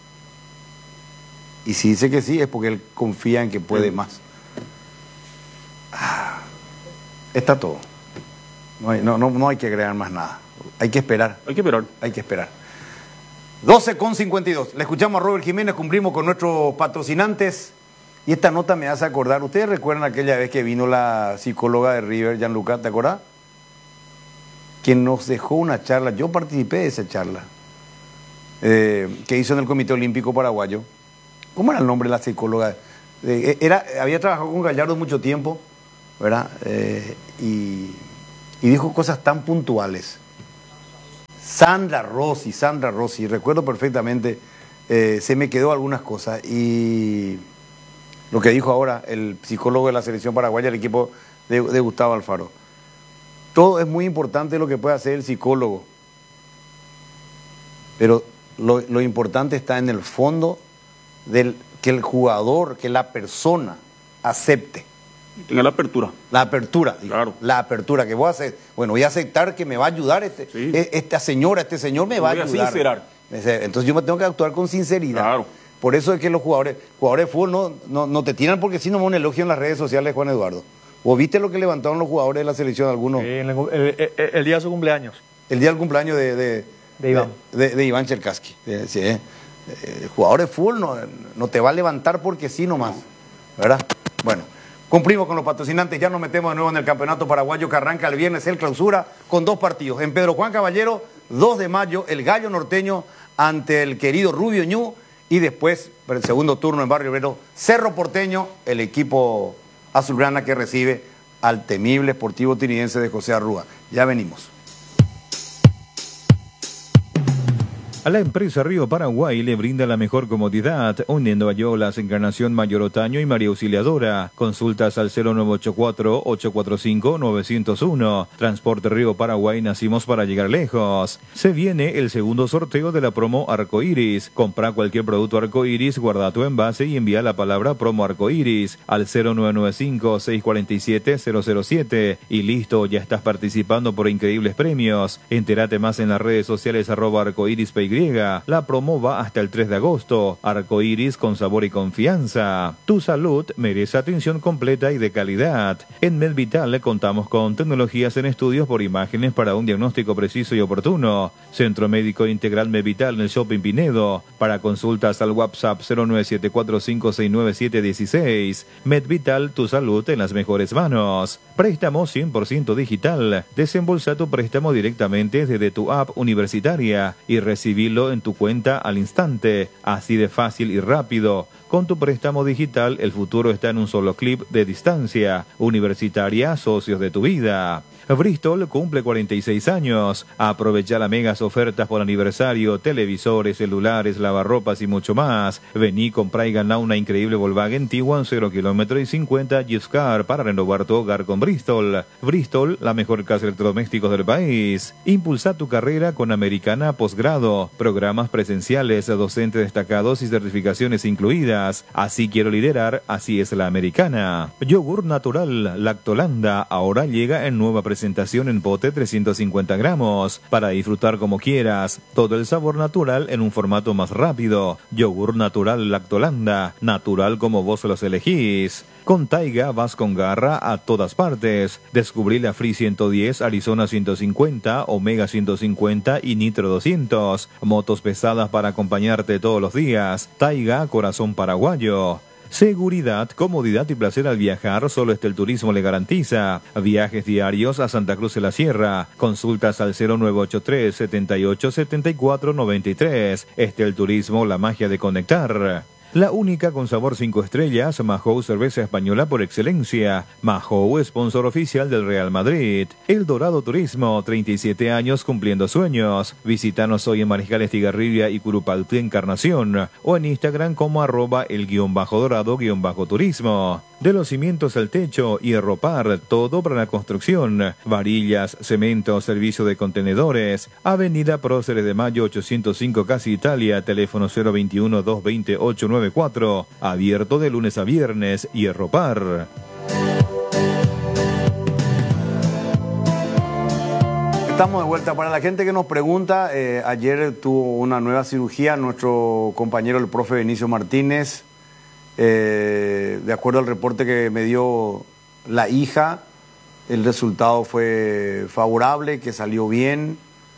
Y si dice que sí, es porque él confía en que puede más. Ah, está todo. No hay, no, no, no hay que agregar más nada. Hay que esperar. Hay que esperar. Hay que esperar. doce con cincuenta y dos. Le escuchamos a Robert Jiménez, cumplimos con nuestros patrocinantes. Y esta nota me hace acordar, ¿ustedes recuerdan aquella vez que vino la psicóloga de River, Gianluca, ¿te acordás? Que que nos dejó una charla, yo participé de esa charla, eh, que hizo en el Comité Olímpico Paraguayo. ¿Cómo era el nombre de la psicóloga? Eh, era, había trabajado con Gallardo mucho tiempo, ¿verdad? Eh, y, y dijo cosas tan puntuales. Sandra Rossi, Sandra Rossi, recuerdo perfectamente, eh, se me quedó algunas cosas. Y lo que dijo ahora el psicólogo de la selección paraguaya, el equipo de, de Gustavo Alfaro. Todo es muy importante lo que puede hacer el psicólogo, pero lo, lo importante está en el fondo del que el jugador, que la persona acepte. Tenga la apertura. La apertura, digo, claro. La apertura que voy a hacer. Bueno, voy a aceptar que me va a ayudar este, sí. esta señora, este señor me va voy a ayudar. A sincerar. Entonces yo me tengo que actuar con sinceridad. Claro. Por eso es que los jugadores, jugadores de fútbol no, no, no te tiran porque si no me un elogio en las redes sociales, Juan Eduardo. ¿O viste lo que levantaron los jugadores de la selección algunos? Sí, el, el, el, el día de su cumpleaños. El día del cumpleaños de, de, de Iván. De, de, de Iván Cherkassky. Eh, sí, eh. El jugador de fútbol no, no te va a levantar porque sí nomás, ¿verdad? Bueno, cumplimos con los patrocinantes, ya nos metemos de nuevo en el campeonato paraguayo que arranca el viernes, el clausura, con dos partidos. En Pedro Juan Caballero, dos de mayo, el Gallo Norteño ante el querido Rubio Ñu, y después, para el segundo turno en Barrio Obrero, Cerro Porteño, el equipo azulgrana que recibe al temible Sportivo Tinidense de José Arrúa. Ya venimos. A la empresa Río Paraguay le brinda la mejor comodidad, uniendo a Yolas, Encarnación Mayor Otaño y María Auxiliadora. Consultas al cero nueve ocho cuatro, ocho cuatro cinco, nueve cero uno. Transporte Río Paraguay, nacimos para llegar lejos. Se viene el segundo sorteo de la promo Arcoiris. Compra cualquier producto Arcoiris, guarda tu envase y envía la palabra promo Arcoiris al cero nueve nueve cinco, seis cuatro siete, cero cero siete. Y listo, ya estás participando por increíbles premios. Entérate más en las redes sociales arroba arcoiris py. La promo va hasta el tres de agosto. Arcoiris con sabor y confianza. Tu salud merece atención completa y de calidad. En MedVital contamos con tecnologías en estudios por imágenes para un diagnóstico preciso y oportuno. Centro Médico Integral MedVital en el Shopping Pinedo. Para consultas al WhatsApp cero nueve siete cuatro cinco seis nueve siete uno seis. MedVital, tu salud en las mejores manos. Préstamo cien por ciento digital. Desembolsa tu préstamo directamente desde tu app universitaria y recibe en tu cuenta al instante, así de fácil y rápido. Con tu préstamo digital, el futuro está en un solo clip de distancia. Universitaria, socios de tu vida. Bristol cumple cuarenta y seis años. Aprovecha las megas ofertas por aniversario, televisores, celulares, lavarropas y mucho más. Vení, comprá y ganá una increíble Volkswagen Tiguan cero kilómetros y cincuenta gift card para renovar tu hogar con Bristol. Bristol, la mejor casa de electrodomésticos del país. Impulsa tu carrera con Americana Postgrado. Programas presenciales, docentes destacados y certificaciones incluidas. Así quiero liderar, así es la Americana. Yogur natural Lactolanda ahora llega en nueva presentación. Presentación en pote trescientos cincuenta gramos, para disfrutar como quieras, todo el sabor natural en un formato más rápido. Yogur natural Lactolanda, natural como vos los elegís. Con Taiga vas con garra a todas partes. Descubrí la Free ciento diez, Arizona ciento cincuenta, Omega ciento cincuenta y Nitro doscientos. Motos pesadas para acompañarte todos los días. Taiga, corazón paraguayo. Seguridad, comodidad y placer al viajar, solo este el turismo le garantiza. Viajes diarios a Santa Cruz de la Sierra. Consultas al cero nueve ocho tres, setenta y ocho, setenta y cuatro noventa y tres. Este el turismo, la magia de conectar. La única con sabor cinco estrellas, Mahou cerveza española por excelencia. Mahou, sponsor oficial del Real Madrid. El Dorado Turismo, treinta y siete años cumpliendo sueños. Visítanos hoy en Mariscal Estigarribia y Curupaytí Encarnación, o en Instagram como arroba el guión bajo dorado guión bajo turismo. De los cimientos al techo, Hierropar, todo para la construcción. Varillas, cemento, servicio de contenedores. Avenida Próceres de Mayo ochocientos cinco, Casi Italia, teléfono cero veintiuno, doscientos veinte, ochenta y nueve cuatro. Abierto de lunes a viernes, Hierropar. Estamos de vuelta. Para la gente que nos pregunta, eh, ayer tuvo una nueva cirugía nuestro compañero el profe Benicio Martínez. Eh, de acuerdo al reporte que me dio la hija, el resultado fue favorable, que salió bien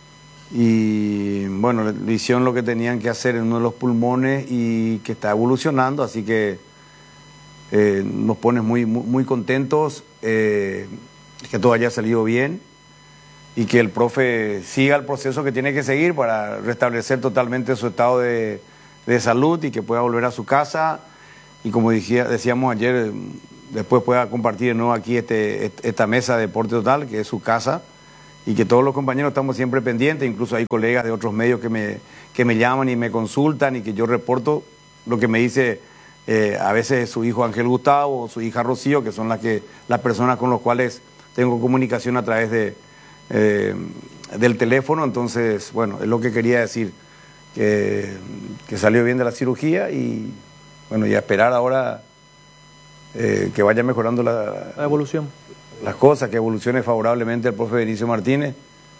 y bueno, le hicieron lo que tenían que hacer en uno de los pulmones y que está evolucionando, así que eh, nos pone muy, muy, muy contentos eh, que todo haya salido bien. y que el profe siga el proceso que tiene que seguir para restablecer totalmente su estado de, de salud y que pueda volver a su casa y como decía, decíamos ayer, después pueda compartir de nuevo aquí este, esta mesa de Deporte Total, que es su casa, y que todos los compañeros estamos siempre pendientes, incluso hay colegas de otros medios que me, que me llaman y me consultan y que yo reporto lo que me dice eh, a veces su hijo Ángel Gustavo o su hija Rocío, que son las, que, las personas con las cuales tengo comunicación a través de, eh, del teléfono. Entonces, bueno, es lo que quería decir, que, que salió bien de la cirugía y bueno, y a esperar ahora eh, que vaya mejorando la, La evolución. las cosas, que evolucione favorablemente el profe Benicio Martínez.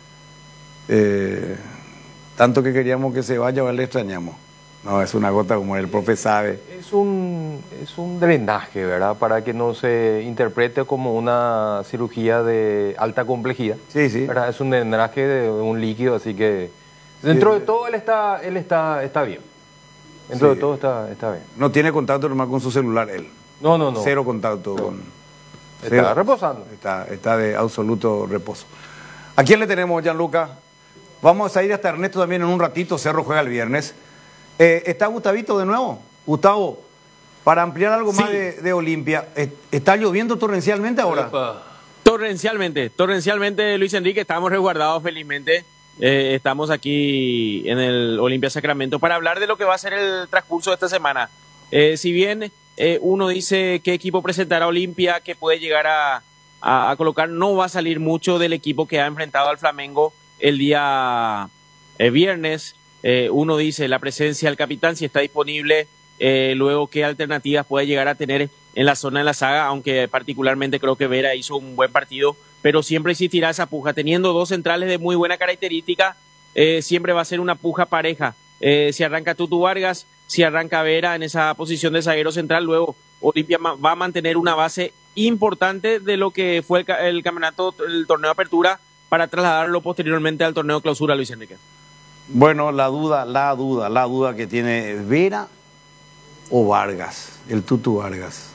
Eh, tanto que queríamos que se vaya, ahora le extrañamos. No, es una gota como el profe sabe. Es un, es un drenaje, ¿verdad? Para que no se interprete como una cirugía de alta complejidad. Sí, sí. ¿Verdad? Es un drenaje de un líquido, así que dentro Sí. de todo él está, él está, está bien. Dentro Sí. de todo está, está bien. No tiene contacto normal con su celular él. No, no, no. Cero contacto No. con... Está cero. reposando. Está, está de absoluto reposo. ¿A quién le tenemos, Gianluca? Vamos a ir hasta Ernesto también en un ratito. Cerro juega el viernes. Eh, ¿Está Gustavito de nuevo? Gustavo, para ampliar algo Sí. más de, de Olimpia, ¿está lloviendo torrencialmente ahora? Epa. Torrencialmente, torrencialmente, Luis Enrique, estamos resguardados felizmente. Eh, estamos aquí en el Olimpia Sacramento para hablar de lo que va a ser el transcurso de esta semana. Eh, si bien eh, uno dice qué equipo presentará Olimpia, que puede llegar a, a, a colocar, no va a salir mucho del equipo que ha enfrentado al Flamengo el día eh, viernes. Eh, uno dice la presencia del capitán, si está disponible, eh, luego qué alternativas puede llegar a tener en la zona de la saga, aunque particularmente creo que Vera hizo un buen partido, pero siempre existirá esa puja, teniendo dos centrales de muy buena característica, eh, siempre va a ser una puja pareja. Eh, si arranca Tutu Vargas, si arranca Vera en esa posición de zaguero central, luego Olimpia va a mantener una base importante de lo que fue el, el campeonato, el torneo de apertura, para trasladarlo posteriormente al torneo de clausura, Luis Enrique. Bueno, la duda, la duda, la duda que tiene Vera o Vargas, el Tutu Vargas.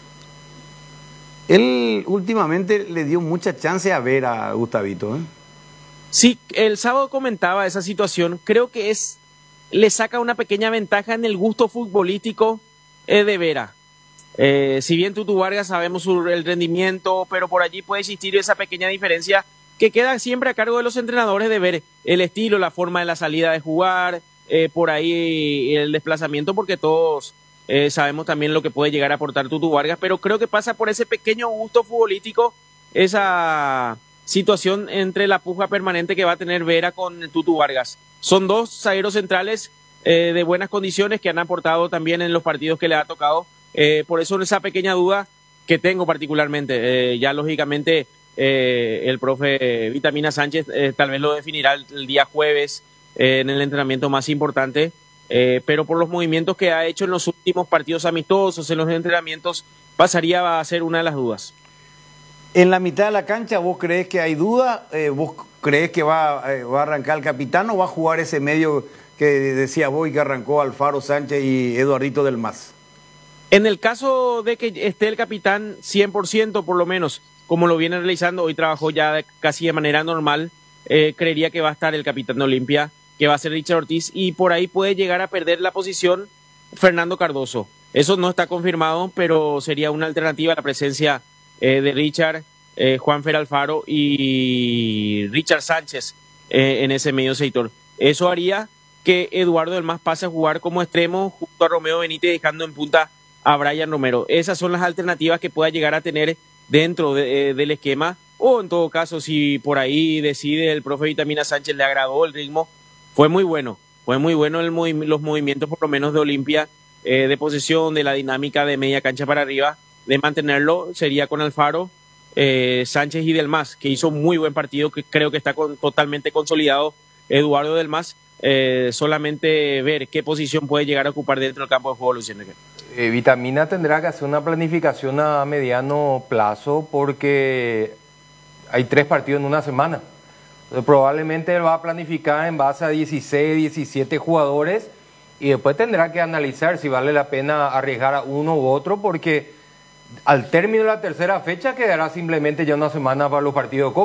Él últimamente le dio mucha chance a Vera, Gustavito, ¿eh? Sí, el sábado comentaba esa situación, creo que es, le saca una pequeña ventaja en el gusto futbolístico eh, de Vera. Eh, si bien Tutu Vargas sabemos su, el rendimiento, pero por allí puede existir esa pequeña diferencia que queda siempre a cargo de los entrenadores de ver el estilo, la forma de la salida de jugar, eh, por ahí el desplazamiento, porque todos eh, sabemos también lo que puede llegar a aportar Tutu Vargas, pero creo que pasa por ese pequeño gusto futbolístico, esa situación entre la puja permanente que va a tener Vera con Tutu Vargas. Son dos zagueros centrales eh, de buenas condiciones que han aportado también en los partidos que le ha tocado, eh, por eso esa pequeña duda que tengo particularmente, eh, ya lógicamente Eh, el profe Vitamina Sánchez eh, tal vez lo definirá el, el día jueves eh, en el entrenamiento más importante, eh, pero por los movimientos que ha hecho en los últimos partidos amistosos, en los entrenamientos, pasaría a ser una de las dudas. En la mitad de la cancha, ¿vos creés que hay duda? Eh, ¿Vos creés que va, eh, va a arrancar el capitán o va a jugar ese medio que decía vos y que arrancó Alfaro Sánchez y Eduardito del Mas? En el caso de que esté el capitán cien por ciento por lo menos, como lo viene realizando, hoy trabajó ya casi de manera normal, eh, creería que va a estar el capitán de Olimpia, que va a ser Richard Ortiz, y por ahí puede llegar a perder la posición Fernando Cardoso. Eso no está confirmado, pero sería una alternativa a la presencia eh, de Richard, eh, Juanfer Alfaro y Richard Sánchez eh, en ese medio sector. Eso haría que Eduardo del Mas pase a jugar como extremo junto a Romeo Benítez, dejando en punta a Brian Romero. Esas son las alternativas que pueda llegar a tener dentro de, eh, del esquema, o en todo caso, si por ahí decide el profe Vitamina Sánchez, le agradó el ritmo, fue muy bueno, fue muy bueno el movi los movimientos por lo menos de Olimpia, eh, de posesión, de la dinámica de media cancha para arriba, de mantenerlo, sería con Alfaro, eh, Sánchez y Del Mas, que hizo muy buen partido, que creo que está con, totalmente consolidado Eduardo Del Mas, eh, solamente ver qué posición puede llegar a ocupar dentro del campo de juego, Luis Enrique. Eh, Vitamina tendrá que hacer una planificación a mediano plazo porque hay tres partidos en una semana. Entonces, probablemente él va a planificar en base a dieciséis, diecisiete jugadores y después tendrá que analizar si vale la pena arriesgar a uno u otro porque al término de la tercera fecha quedará simplemente ya una semana para los partidos de Copa.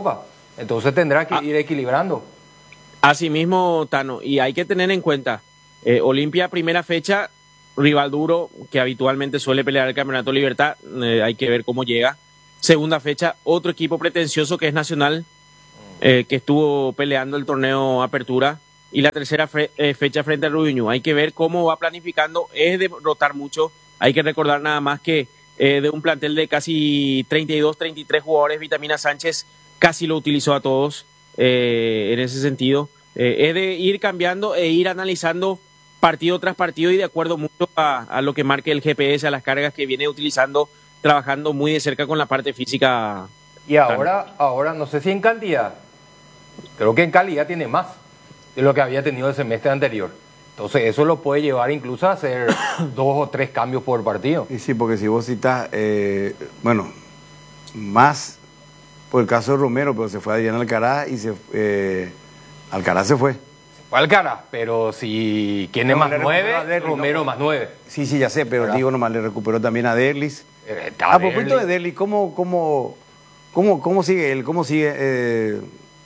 Entonces tendrá que Ah. ir equilibrando. Así mismo, Tano, y hay que tener en cuenta, eh, Olimpia primera fecha, rival duro que habitualmente suele pelear el Campeonato Libertad, eh, hay que ver cómo llega. Segunda fecha, otro equipo pretencioso que es Nacional, eh, que estuvo peleando el torneo Apertura. Y la tercera fe- eh, fecha frente al Rubiñú. Hay que ver cómo va planificando, es de rotar mucho. Hay que recordar nada más que eh, de un plantel de casi treinta y dos, treinta y tres jugadores, Vitamina Sánchez casi lo utilizó a todos eh, en ese sentido. Eh, es de ir cambiando e ir analizando partido tras partido y de acuerdo mucho a, a lo que marque el G P S, a las cargas que viene utilizando, trabajando muy de cerca con la parte física. Y ahora, ahora no sé si en cantidad, creo que en calidad tiene más de lo que había tenido el semestre anterior. Entonces eso lo puede llevar incluso a hacer dos o tres cambios por partido. Y sí, porque si vos citas, eh, bueno, más por el caso de Romero, pero se fue Adrián Alcaraz y se eh, Alcaraz se fue. Fue Alcaraz, pero si quién es No, más le recuperó nueve, a Derlis, Romero ¿no? más nueve. Sí, sí, ya sé, pero ¿Verdad? digo nomás, le recuperó también a Derlis. Eh, A está propósito de Derlis. Derlis, ¿cómo, cómo, cómo, cómo sigue él? ¿Cómo sigue? Eh,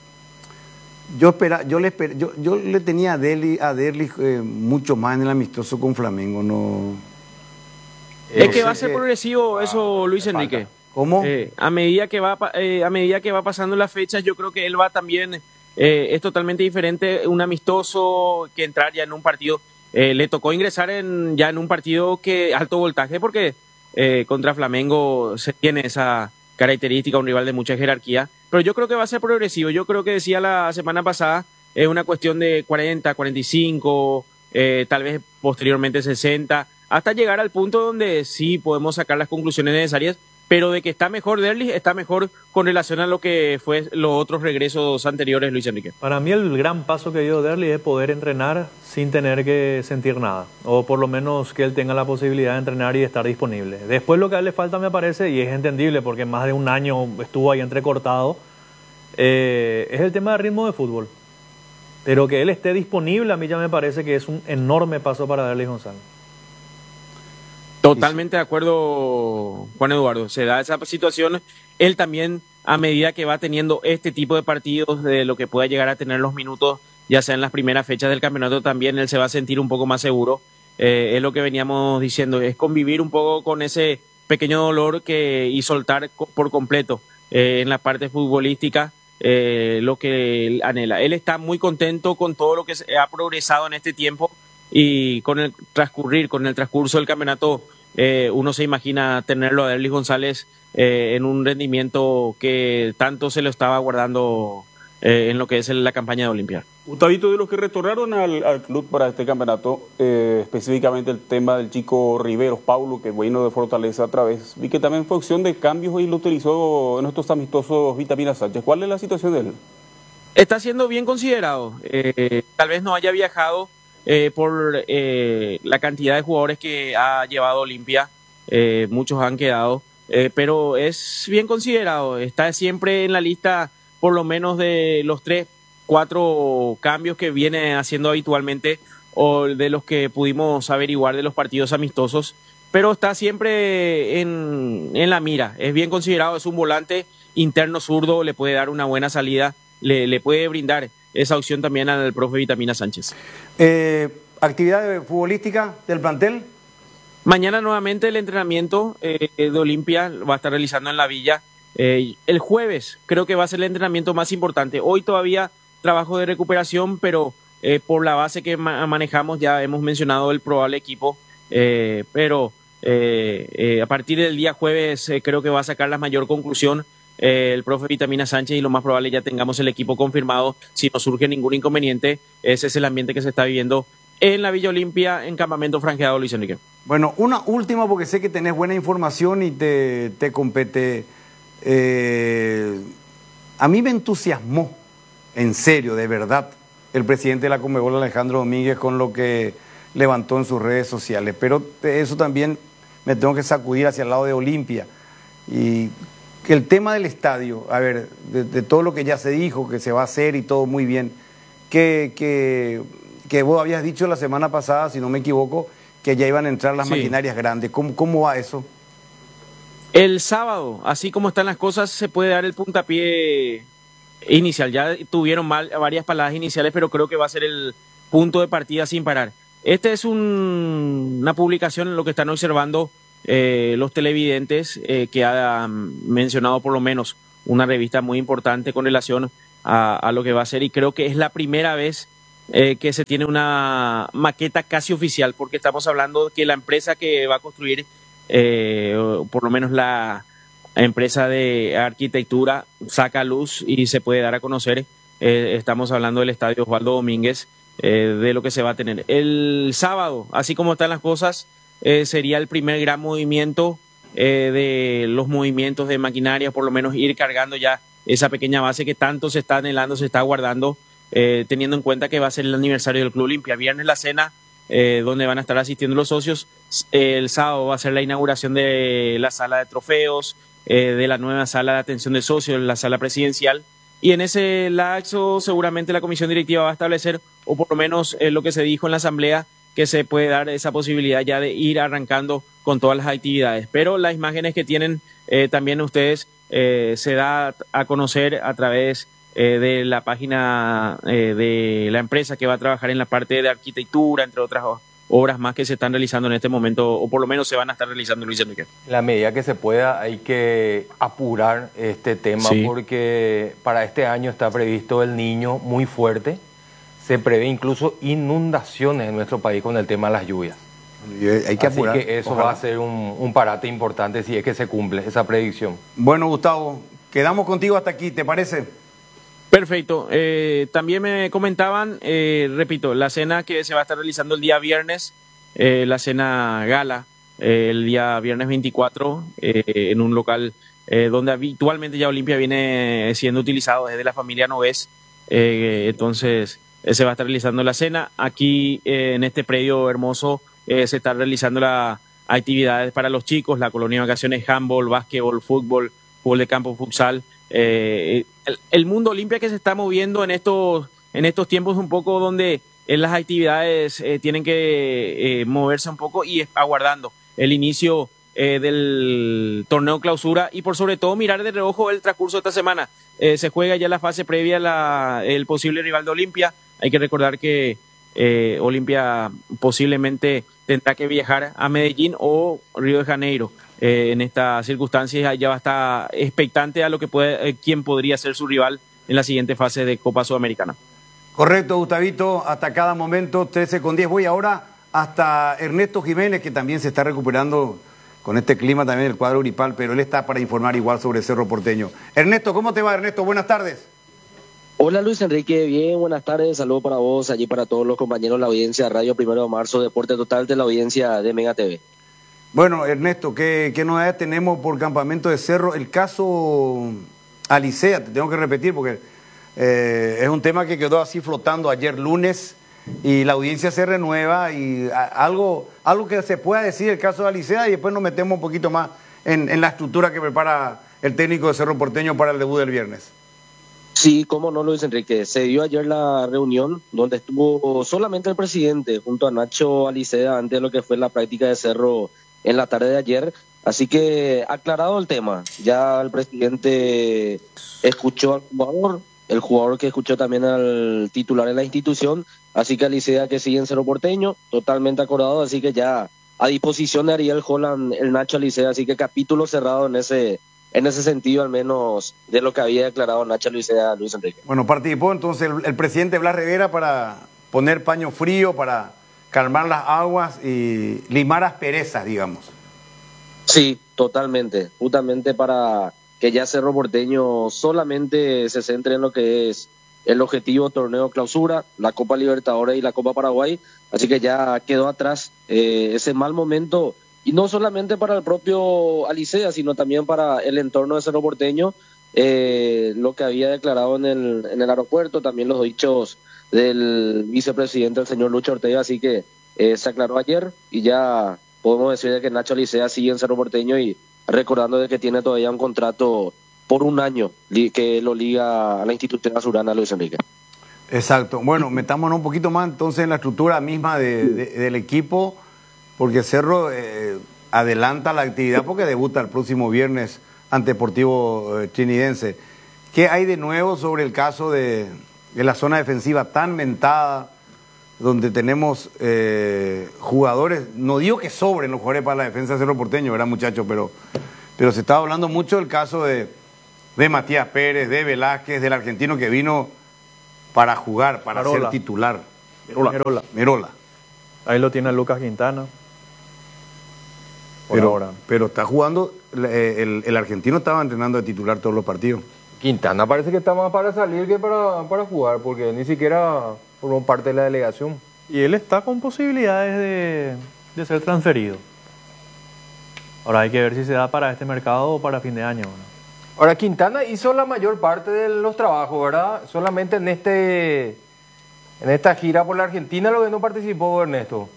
yo, espera, yo, le esper- yo, yo le tenía a Derlis, a Derlis eh, mucho más en el amistoso con Flamengo, no... Es no que sé va a ser qué- progresivo eso, Luis le falta. Enrique. ¿Cómo? Eh, a medida que va pa- eh, a medida que va pasando las fechas, yo creo que él va también eh, es totalmente diferente un amistoso que entrar ya en un partido. Eh, le tocó ingresar en ya en un partido que alto voltaje porque eh, contra Flamengo se tiene esa característica, un rival de mucha jerarquía. Pero yo creo que va a ser progresivo. Yo creo que decía la semana pasada es una cuestión de cuarenta, cuarenta y cinco, eh, tal vez posteriormente sesenta, hasta llegar al punto donde sí podemos sacar las conclusiones necesarias. Pero de que está mejor Derlis, está mejor con relación a lo que fue los otros regresos anteriores, Luis Enrique. Para mí el gran paso que dio Derlis es poder entrenar sin tener que sentir nada, o por lo menos que él tenga la posibilidad de entrenar y de estar disponible. Después lo que a él le falta me parece, y es entendible porque más de un año estuvo ahí entrecortado, eh, es el tema de ritmo de fútbol. Pero que él esté disponible a mí ya me parece que es un enorme paso para Derlis González. Totalmente de acuerdo, Juan Eduardo. Se da esa situación. Él también, a medida que va teniendo este tipo de partidos, de lo que pueda llegar a tener los minutos, ya sea en las primeras fechas del campeonato, también él se va a sentir un poco más seguro. Eh, es lo que veníamos diciendo, es convivir un poco con ese pequeño dolor que y soltar co- por completo eh, en la parte futbolística eh, lo que él anhela. Él está muy contento con todo lo que se ha progresado en este tiempo y con el transcurrir, con el transcurso del campeonato, eh, uno se imagina tenerlo a Derlis González eh, en un rendimiento que tanto se lo estaba guardando eh, en lo que es la campaña de Olimpia. Gustavito, de los que retornaron al, al club para este campeonato, eh, específicamente el tema del chico Riveros, Paulo, que vino de Fortaleza otra vez, vi que también fue opción de cambios y lo utilizó en estos amistosos Vitamina Sánchez. ¿Cuál es la situación de él? Está siendo bien considerado. Eh, tal vez no haya viajado eh, por eh, la cantidad de jugadores que ha llevado Olimpia. Eh, muchos han quedado, eh, pero es bien considerado. Está siempre en la lista, por lo menos de los tres, cuatro cambios que viene haciendo habitualmente o de los que pudimos averiguar de los partidos amistosos. Pero está siempre en, en la mira. Es bien considerado. Es un volante interno zurdo, le puede dar una buena salida. Le, le puede brindar esa opción también al profe Vitamina Sánchez. Eh, ¿Actividad futbolística del plantel? Mañana nuevamente el entrenamiento eh, de Olimpia va a estar realizando en la Villa. Eh, el jueves creo que va a ser el entrenamiento más importante. Hoy todavía trabajo de recuperación, pero eh, por la base que ma manejamos ya hemos mencionado el probable equipo. Eh, pero eh, eh, a partir del día jueves eh, creo que va a sacar la mayor conclusión Eh, el profe Vitamina Sánchez y lo más probable ya tengamos el equipo confirmado si no surge ningún inconveniente. Ese es el ambiente que se está viviendo en la Villa Olimpia en campamento franjeado, Luis Enrique. Bueno, una última porque sé que tenés buena información y te, te compete. Eh, a mí me entusiasmó, en serio, de verdad, el presidente de la Conmebol, Alejandro Domínguez, con lo que levantó en sus redes sociales. Pero eso también me tengo que sacudir hacia el lado de Olimpia. Y que el tema del estadio, a ver, de, de todo lo que ya se dijo, que se va a hacer y todo muy bien, que, que, que vos habías dicho la semana pasada, si no me equivoco, que ya iban a entrar las Sí. maquinarias grandes. ¿Cómo, cómo va eso? El sábado, así como están las cosas, se puede dar el puntapié inicial. Ya tuvieron mal, varias paladas iniciales, pero creo que va a ser el punto de partida sin parar. Esta es un, una publicación en lo que están observando eh, los televidentes, eh, que ha mencionado por lo menos una revista muy importante con relación a, a lo que va a ser, y creo que es la primera vez eh, que se tiene una maqueta casi oficial, porque estamos hablando de que la empresa que va a construir, eh, por lo menos la empresa de arquitectura, saca luz y se puede dar a conocer. Eh, estamos hablando del Estadio Osvaldo Domínguez, eh, de lo que se va a tener. El sábado, así como están las cosas, eh, sería el primer gran movimiento eh, de los movimientos de maquinaria, por lo menos ir cargando ya esa pequeña base que tanto se está anhelando, se está guardando, eh, teniendo en cuenta que va a ser el aniversario del Club Olimpia. Viernes la cena, eh, donde van a estar asistiendo los socios. El sábado va a ser la inauguración de la sala de trofeos, eh, de la nueva sala de atención de socios, la sala presidencial. Y en ese lapso seguramente la comisión directiva va a establecer, o por lo menos eh, lo que se dijo en la asamblea, que se puede dar esa posibilidad ya de ir arrancando con todas las actividades. Pero las imágenes que tienen eh, también ustedes eh, se da a conocer a través eh, de la página eh, de la empresa que va a trabajar en la parte de arquitectura, entre otras obras más que se están realizando en este momento, o por lo menos se van a estar realizando, Luis Enrique. En la medida que se pueda hay que apurar este tema, sí, porque para este año está previsto el Niño muy fuerte. Se prevé incluso inundaciones en nuestro país con el tema de las lluvias. Hay que apurar. Así que eso Ojalá. va a ser un, un parate importante si es que se cumple esa predicción. Bueno, Gustavo, quedamos contigo hasta aquí, ¿te parece? Perfecto. Eh, también me comentaban, eh, repito, la cena que se va a estar realizando el día viernes, eh, la cena gala, eh, el día viernes veinticuatro, eh, en un local eh, donde habitualmente ya Olimpia viene siendo utilizado desde la familia Noves. Eh, entonces eh, se va a estar realizando la cena. Aquí eh, en este predio hermoso eh, se están realizando las actividades para los chicos, la colonia de vacaciones, handball, básquetbol, fútbol, fútbol de campo, futsal. Eh, el, el mundo Olimpia que se está moviendo en estos, en estos tiempos un poco donde en las actividades eh, tienen que eh, moverse un poco y aguardando el inicio eh, del torneo clausura y por sobre todo mirar de reojo el transcurso de esta semana. Eh, se juega ya la fase previa a la, el posible rival de Olimpia. Hay que recordar que eh, Olimpia posiblemente tendrá que viajar a Medellín o Río de Janeiro. Eh, en estas circunstancias ya va a estar expectante a lo que puede, eh, quién podría ser su rival en la siguiente fase de Copa Sudamericana. Correcto, Gustavito, hasta cada momento, trece con diez. Voy ahora hasta Ernesto Jiménez, que también se está recuperando con este clima también del cuadro gripal, pero él está para informar igual sobre Cerro Porteño. Ernesto, ¿cómo te va, Ernesto? Buenas tardes. Hola Luis Enrique, bien, buenas tardes, saludos para vos, allí para todos los compañeros de la audiencia de Radio Primero de Marzo, Deporte Total, de la audiencia de Mega T V. Bueno, Ernesto, ¿qué, qué novedades tenemos por Campamento de Cerro? El caso Alicea, te tengo que repetir porque eh, es un tema que quedó así flotando ayer lunes y la audiencia se renueva y a, algo, algo que se pueda decir el caso de Alicea y después nos metemos un poquito más en, en la estructura que prepara el técnico de Cerro Porteño para el debut del viernes. Sí, cómo no, Luis Enrique. Se dio ayer la reunión donde estuvo solamente el presidente junto a Nacho Alicea antes de lo que fue la práctica de Cerro en la tarde de ayer. Así que aclarado el tema, ya el presidente escuchó al jugador, el jugador que escuchó también al titular de la institución, así que Alicea que sigue en Cerro Porteño, totalmente acordado, así que ya a disposición de Ariel Holland, el Nacho Alicea, así que capítulo cerrado en ese en ese sentido, al menos de lo que había declarado Nacho Alicea, Luis Enrique. Bueno, participó entonces el, el presidente Blas Rivera para poner paño frío, para calmar las aguas y limar asperezas, digamos. Sí, totalmente, justamente para que ya Cerro Porteño solamente se centre en lo que es el objetivo torneo clausura, la Copa Libertadores y la Copa Paraguay, así que ya quedó atrás eh, ese mal momento, y no solamente para el propio Alicea, sino también para el entorno de Cerro Porteño, eh, lo que había declarado en el, en el aeropuerto, también los dichos del vicepresidente, el señor Lucho Ortega, así que eh, se aclaró ayer y ya podemos decir de que Nacho Alicea sigue en Cerro Porteño y recordando de que tiene todavía un contrato por un año que lo liga a la institución azulgrana, Luis Enrique. Exacto. Bueno, metámonos un poquito más entonces en la estructura misma de, de, del equipo, porque Cerro eh, adelanta la actividad porque debuta el próximo viernes ante Deportivo eh, Trinidense. ¿Qué hay de nuevo sobre el caso de, de la zona defensiva tan mentada, donde tenemos eh, jugadores, no digo que sobren los jugadores para la defensa de Cerro Porteño, ¿verdad, muchachos? Pero, pero se estaba hablando mucho del caso de, de Matías Pérez, de Velázquez, del argentino que vino para jugar, para Merola. ser titular. Merola. Merola. Merola. Ahí lo tiene Lucas Quintana. Por Pero, ahora. pero está jugando, eh, el, el argentino estaba entrenando de titular todos los partidos. Quintana parece que está más para salir que para, para jugar, porque ni siquiera formó parte de la delegación. Y él está con posibilidades de, de ser transferido. Ahora hay que ver si se da para este mercado o para fin de año, ¿no? Ahora, Quintana hizo la mayor parte de los trabajos, ¿verdad? Solamente en este en esta gira por la Argentina lo que no participó, Ernesto.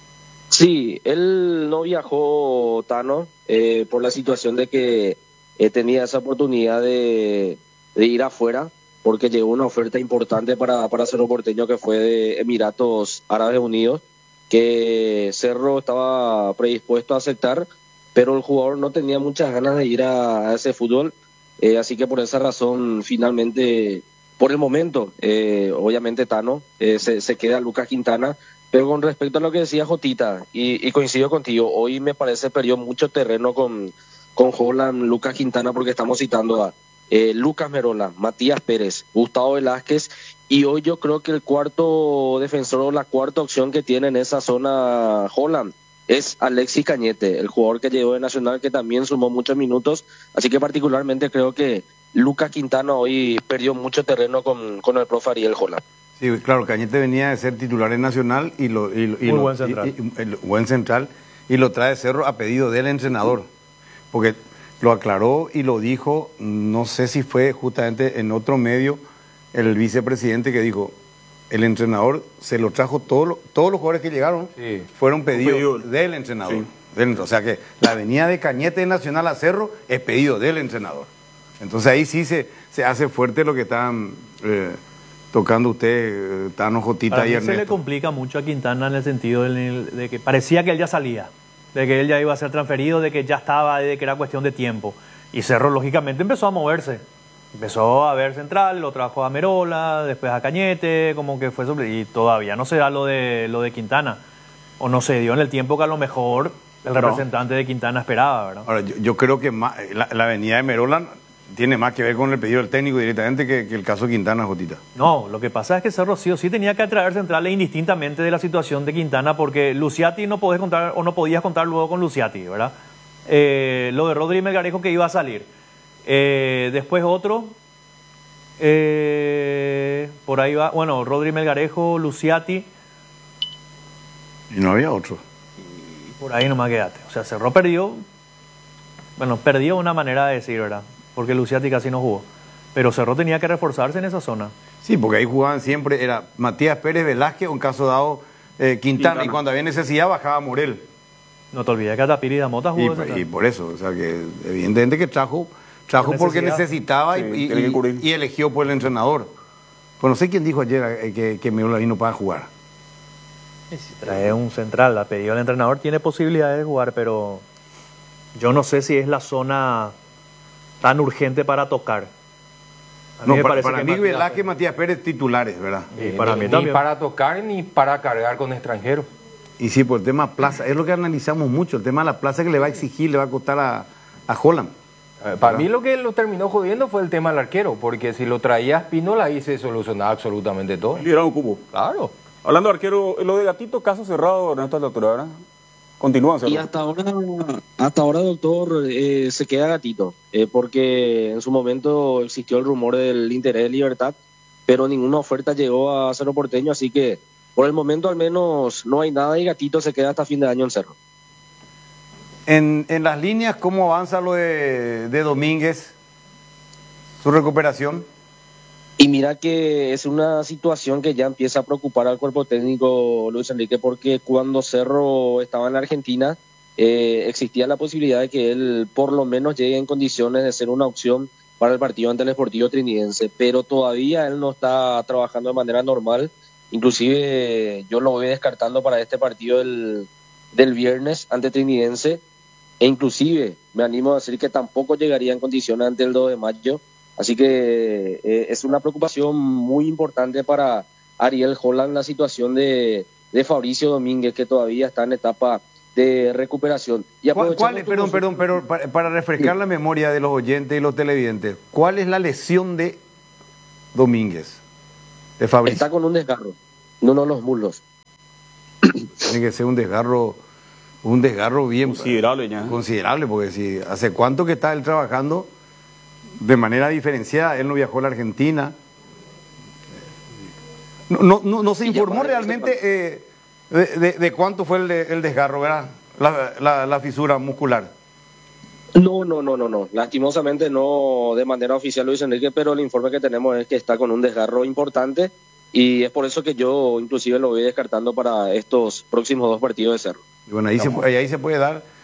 Sí, él no viajó, Tano, eh, por la situación de que eh, tenía esa oportunidad de, de ir afuera, porque llegó una oferta importante para, para Cerro Porteño que fue de Emiratos Árabes Unidos, que Cerro estaba predispuesto a aceptar, pero el jugador no tenía muchas ganas de ir a, a ese fútbol, eh, así que por esa razón finalmente, por el momento, eh, obviamente Tano, eh, se, se queda Lucas Quintana. Pero con respecto a lo que decía Jotita, y, y coincido contigo, hoy me parece perdió mucho terreno con, con Holland, Lucas Quintana, porque estamos citando a eh, Lucas Merola, Matías Pérez, Gustavo Velázquez, y hoy yo creo que el cuarto defensor o la cuarta opción que tiene en esa zona Holland es Alexis Cañete, el jugador que llegó de Nacional, que también sumó muchos minutos, así que particularmente creo que Lucas Quintana hoy perdió mucho terreno con, con el profe Ariel Holland. Sí, claro, Cañete venía de ser titular en Nacional y lo, y, y Muy lo, buen central. y- y- el buen central y lo trae Cerro a pedido del entrenador, porque lo aclaró y lo dijo, no sé si fue justamente en otro medio, el vicepresidente que dijo, el entrenador se lo trajo, todos los, todos los jugadores que llegaron Sí. fueron pedidos pedido. del entrenador. Sí. Del- o sea que la venida de Cañete de Nacional a Cerro es pedido del entrenador. Entonces ahí sí se, se hace fuerte lo que están eh, tocando usted, eh, Tano, Jotita Para y mí se le Ernesto. complica mucho a Quintana en el sentido de, de que parecía que él ya salía, de que él ya iba a ser transferido, de que ya estaba, de que era cuestión de tiempo. Y Cerro, lógicamente, empezó a moverse. Empezó a ver central, lo trajo a Merola, después a Cañete, como que fue sobre... Y todavía no se da lo de, lo de Quintana. O no se dio en el tiempo que a lo mejor el No. representante de Quintana esperaba, ¿verdad? Ahora, yo, yo creo que más- la, la venida de Merola tiene más que ver con el pedido del técnico directamente que, que el caso Quintana, Jotita. No, lo que pasa es que Cerro sí o sí tenía que atraer centrales indistintamente de la situación de Quintana, porque Luciati no podés contar o no podías contar luego con Luciati, ¿verdad? Eh, lo de Rodri Melgarejo que iba a salir. Eh, después otro, eh, por ahí va, bueno, Rodri Melgarejo, Luciati, Y no había otro. y por ahí nomás quedaste. O sea, Cerro perdió, bueno, perdió una manera de decir, ¿verdad? Porque Luciati casi no jugó. Pero Cerro tenía que reforzarse en esa zona. Sí, porque ahí jugaban siempre, era Matías Pérez, Velázquez, o en caso dado eh, Quintana, Quintana. y cuando había necesidad bajaba Morel. No te olvides que Atapiri y Damota Y, jugó de central. y por eso, o sea que evidentemente que trajo, trajo Por porque necesidad. necesitaba Sí, y, y- tiene que cubrir. y eligió por el entrenador. Pues no sé quién dijo ayer eh, que, que Merola vino para jugar. Y si trae un central, la pedido el entrenador, tiene posibilidades de jugar, pero yo no sé si es la zona tan urgente para tocar. A mí No, me para, parece para que mí Matías Velázquez y Pérez- Matías Pérez titulares, ¿verdad? Y Eh, para ni, mí ni también. para tocar ni para cargar con extranjeros. Y sí, por el tema plaza, es lo que analizamos mucho, el tema de la plaza que le va a exigir, le va a costar a, a Holland. Eh, Para mí lo que lo terminó jodiendo fue el tema del arquero, porque si lo traía Espinola ahí se solucionaba absolutamente todo. Lideraron un cupo. Claro. Hablando de arquero, lo de Gatito, caso cerrado, Ernesto, a la altura, ¿verdad? Continúan cerrado. Y hasta ahora, hasta ahora, doctor, eh, se queda Gatito, eh, porque en su momento existió el rumor del interés de Libertad, pero ninguna oferta llegó a Cerro Porteño, así que por el momento al menos no hay nada y Gatito se queda hasta fin de año en Cerro. En, en las líneas, ¿cómo avanza lo de, de Domínguez? Su recuperación. Y mira que es una situación que ya empieza a preocupar al cuerpo técnico, Luis Enrique, porque cuando Cerro estaba en la Argentina, eh, existía la posibilidad de que él por lo menos llegue en condiciones de ser una opción para el partido ante el Sportivo Trinidense, pero todavía él no está trabajando de manera normal, inclusive yo lo voy descartando para este partido del, del viernes ante Trinidense, e inclusive me animo a decir que tampoco llegaría en condiciones ante el dos de mayo, Así que eh, es una preocupación muy importante para Ariel Holland la situación de, de Fabricio Domínguez, que todavía está en etapa de recuperación. Y ¿Cuál, cuál, perdón, perdón, pero para, para refrescar sí. la memoria de los oyentes y los televidentes, ¿cuál es la lesión de Domínguez, de Fabricio? Está con un desgarro, no uno de los muslos. Tiene que ser un desgarro, un desgarro bien considerable, ya. considerable, porque si hace cuánto que está él trabajando de manera diferenciada, él no viajó a la Argentina. No, no, no, no se informó realmente eh, de, de, de cuánto fue el, de, el desgarro, ¿verdad? La, la, la fisura muscular. No, no, no, no, no. Lastimosamente no de manera oficial, Luis Enrique, pero el informe que tenemos es que está con un desgarro importante y es por eso que yo inclusive lo voy descartando para estos próximos dos partidos de Cerro. Y bueno, ahí se, ahí se puede dar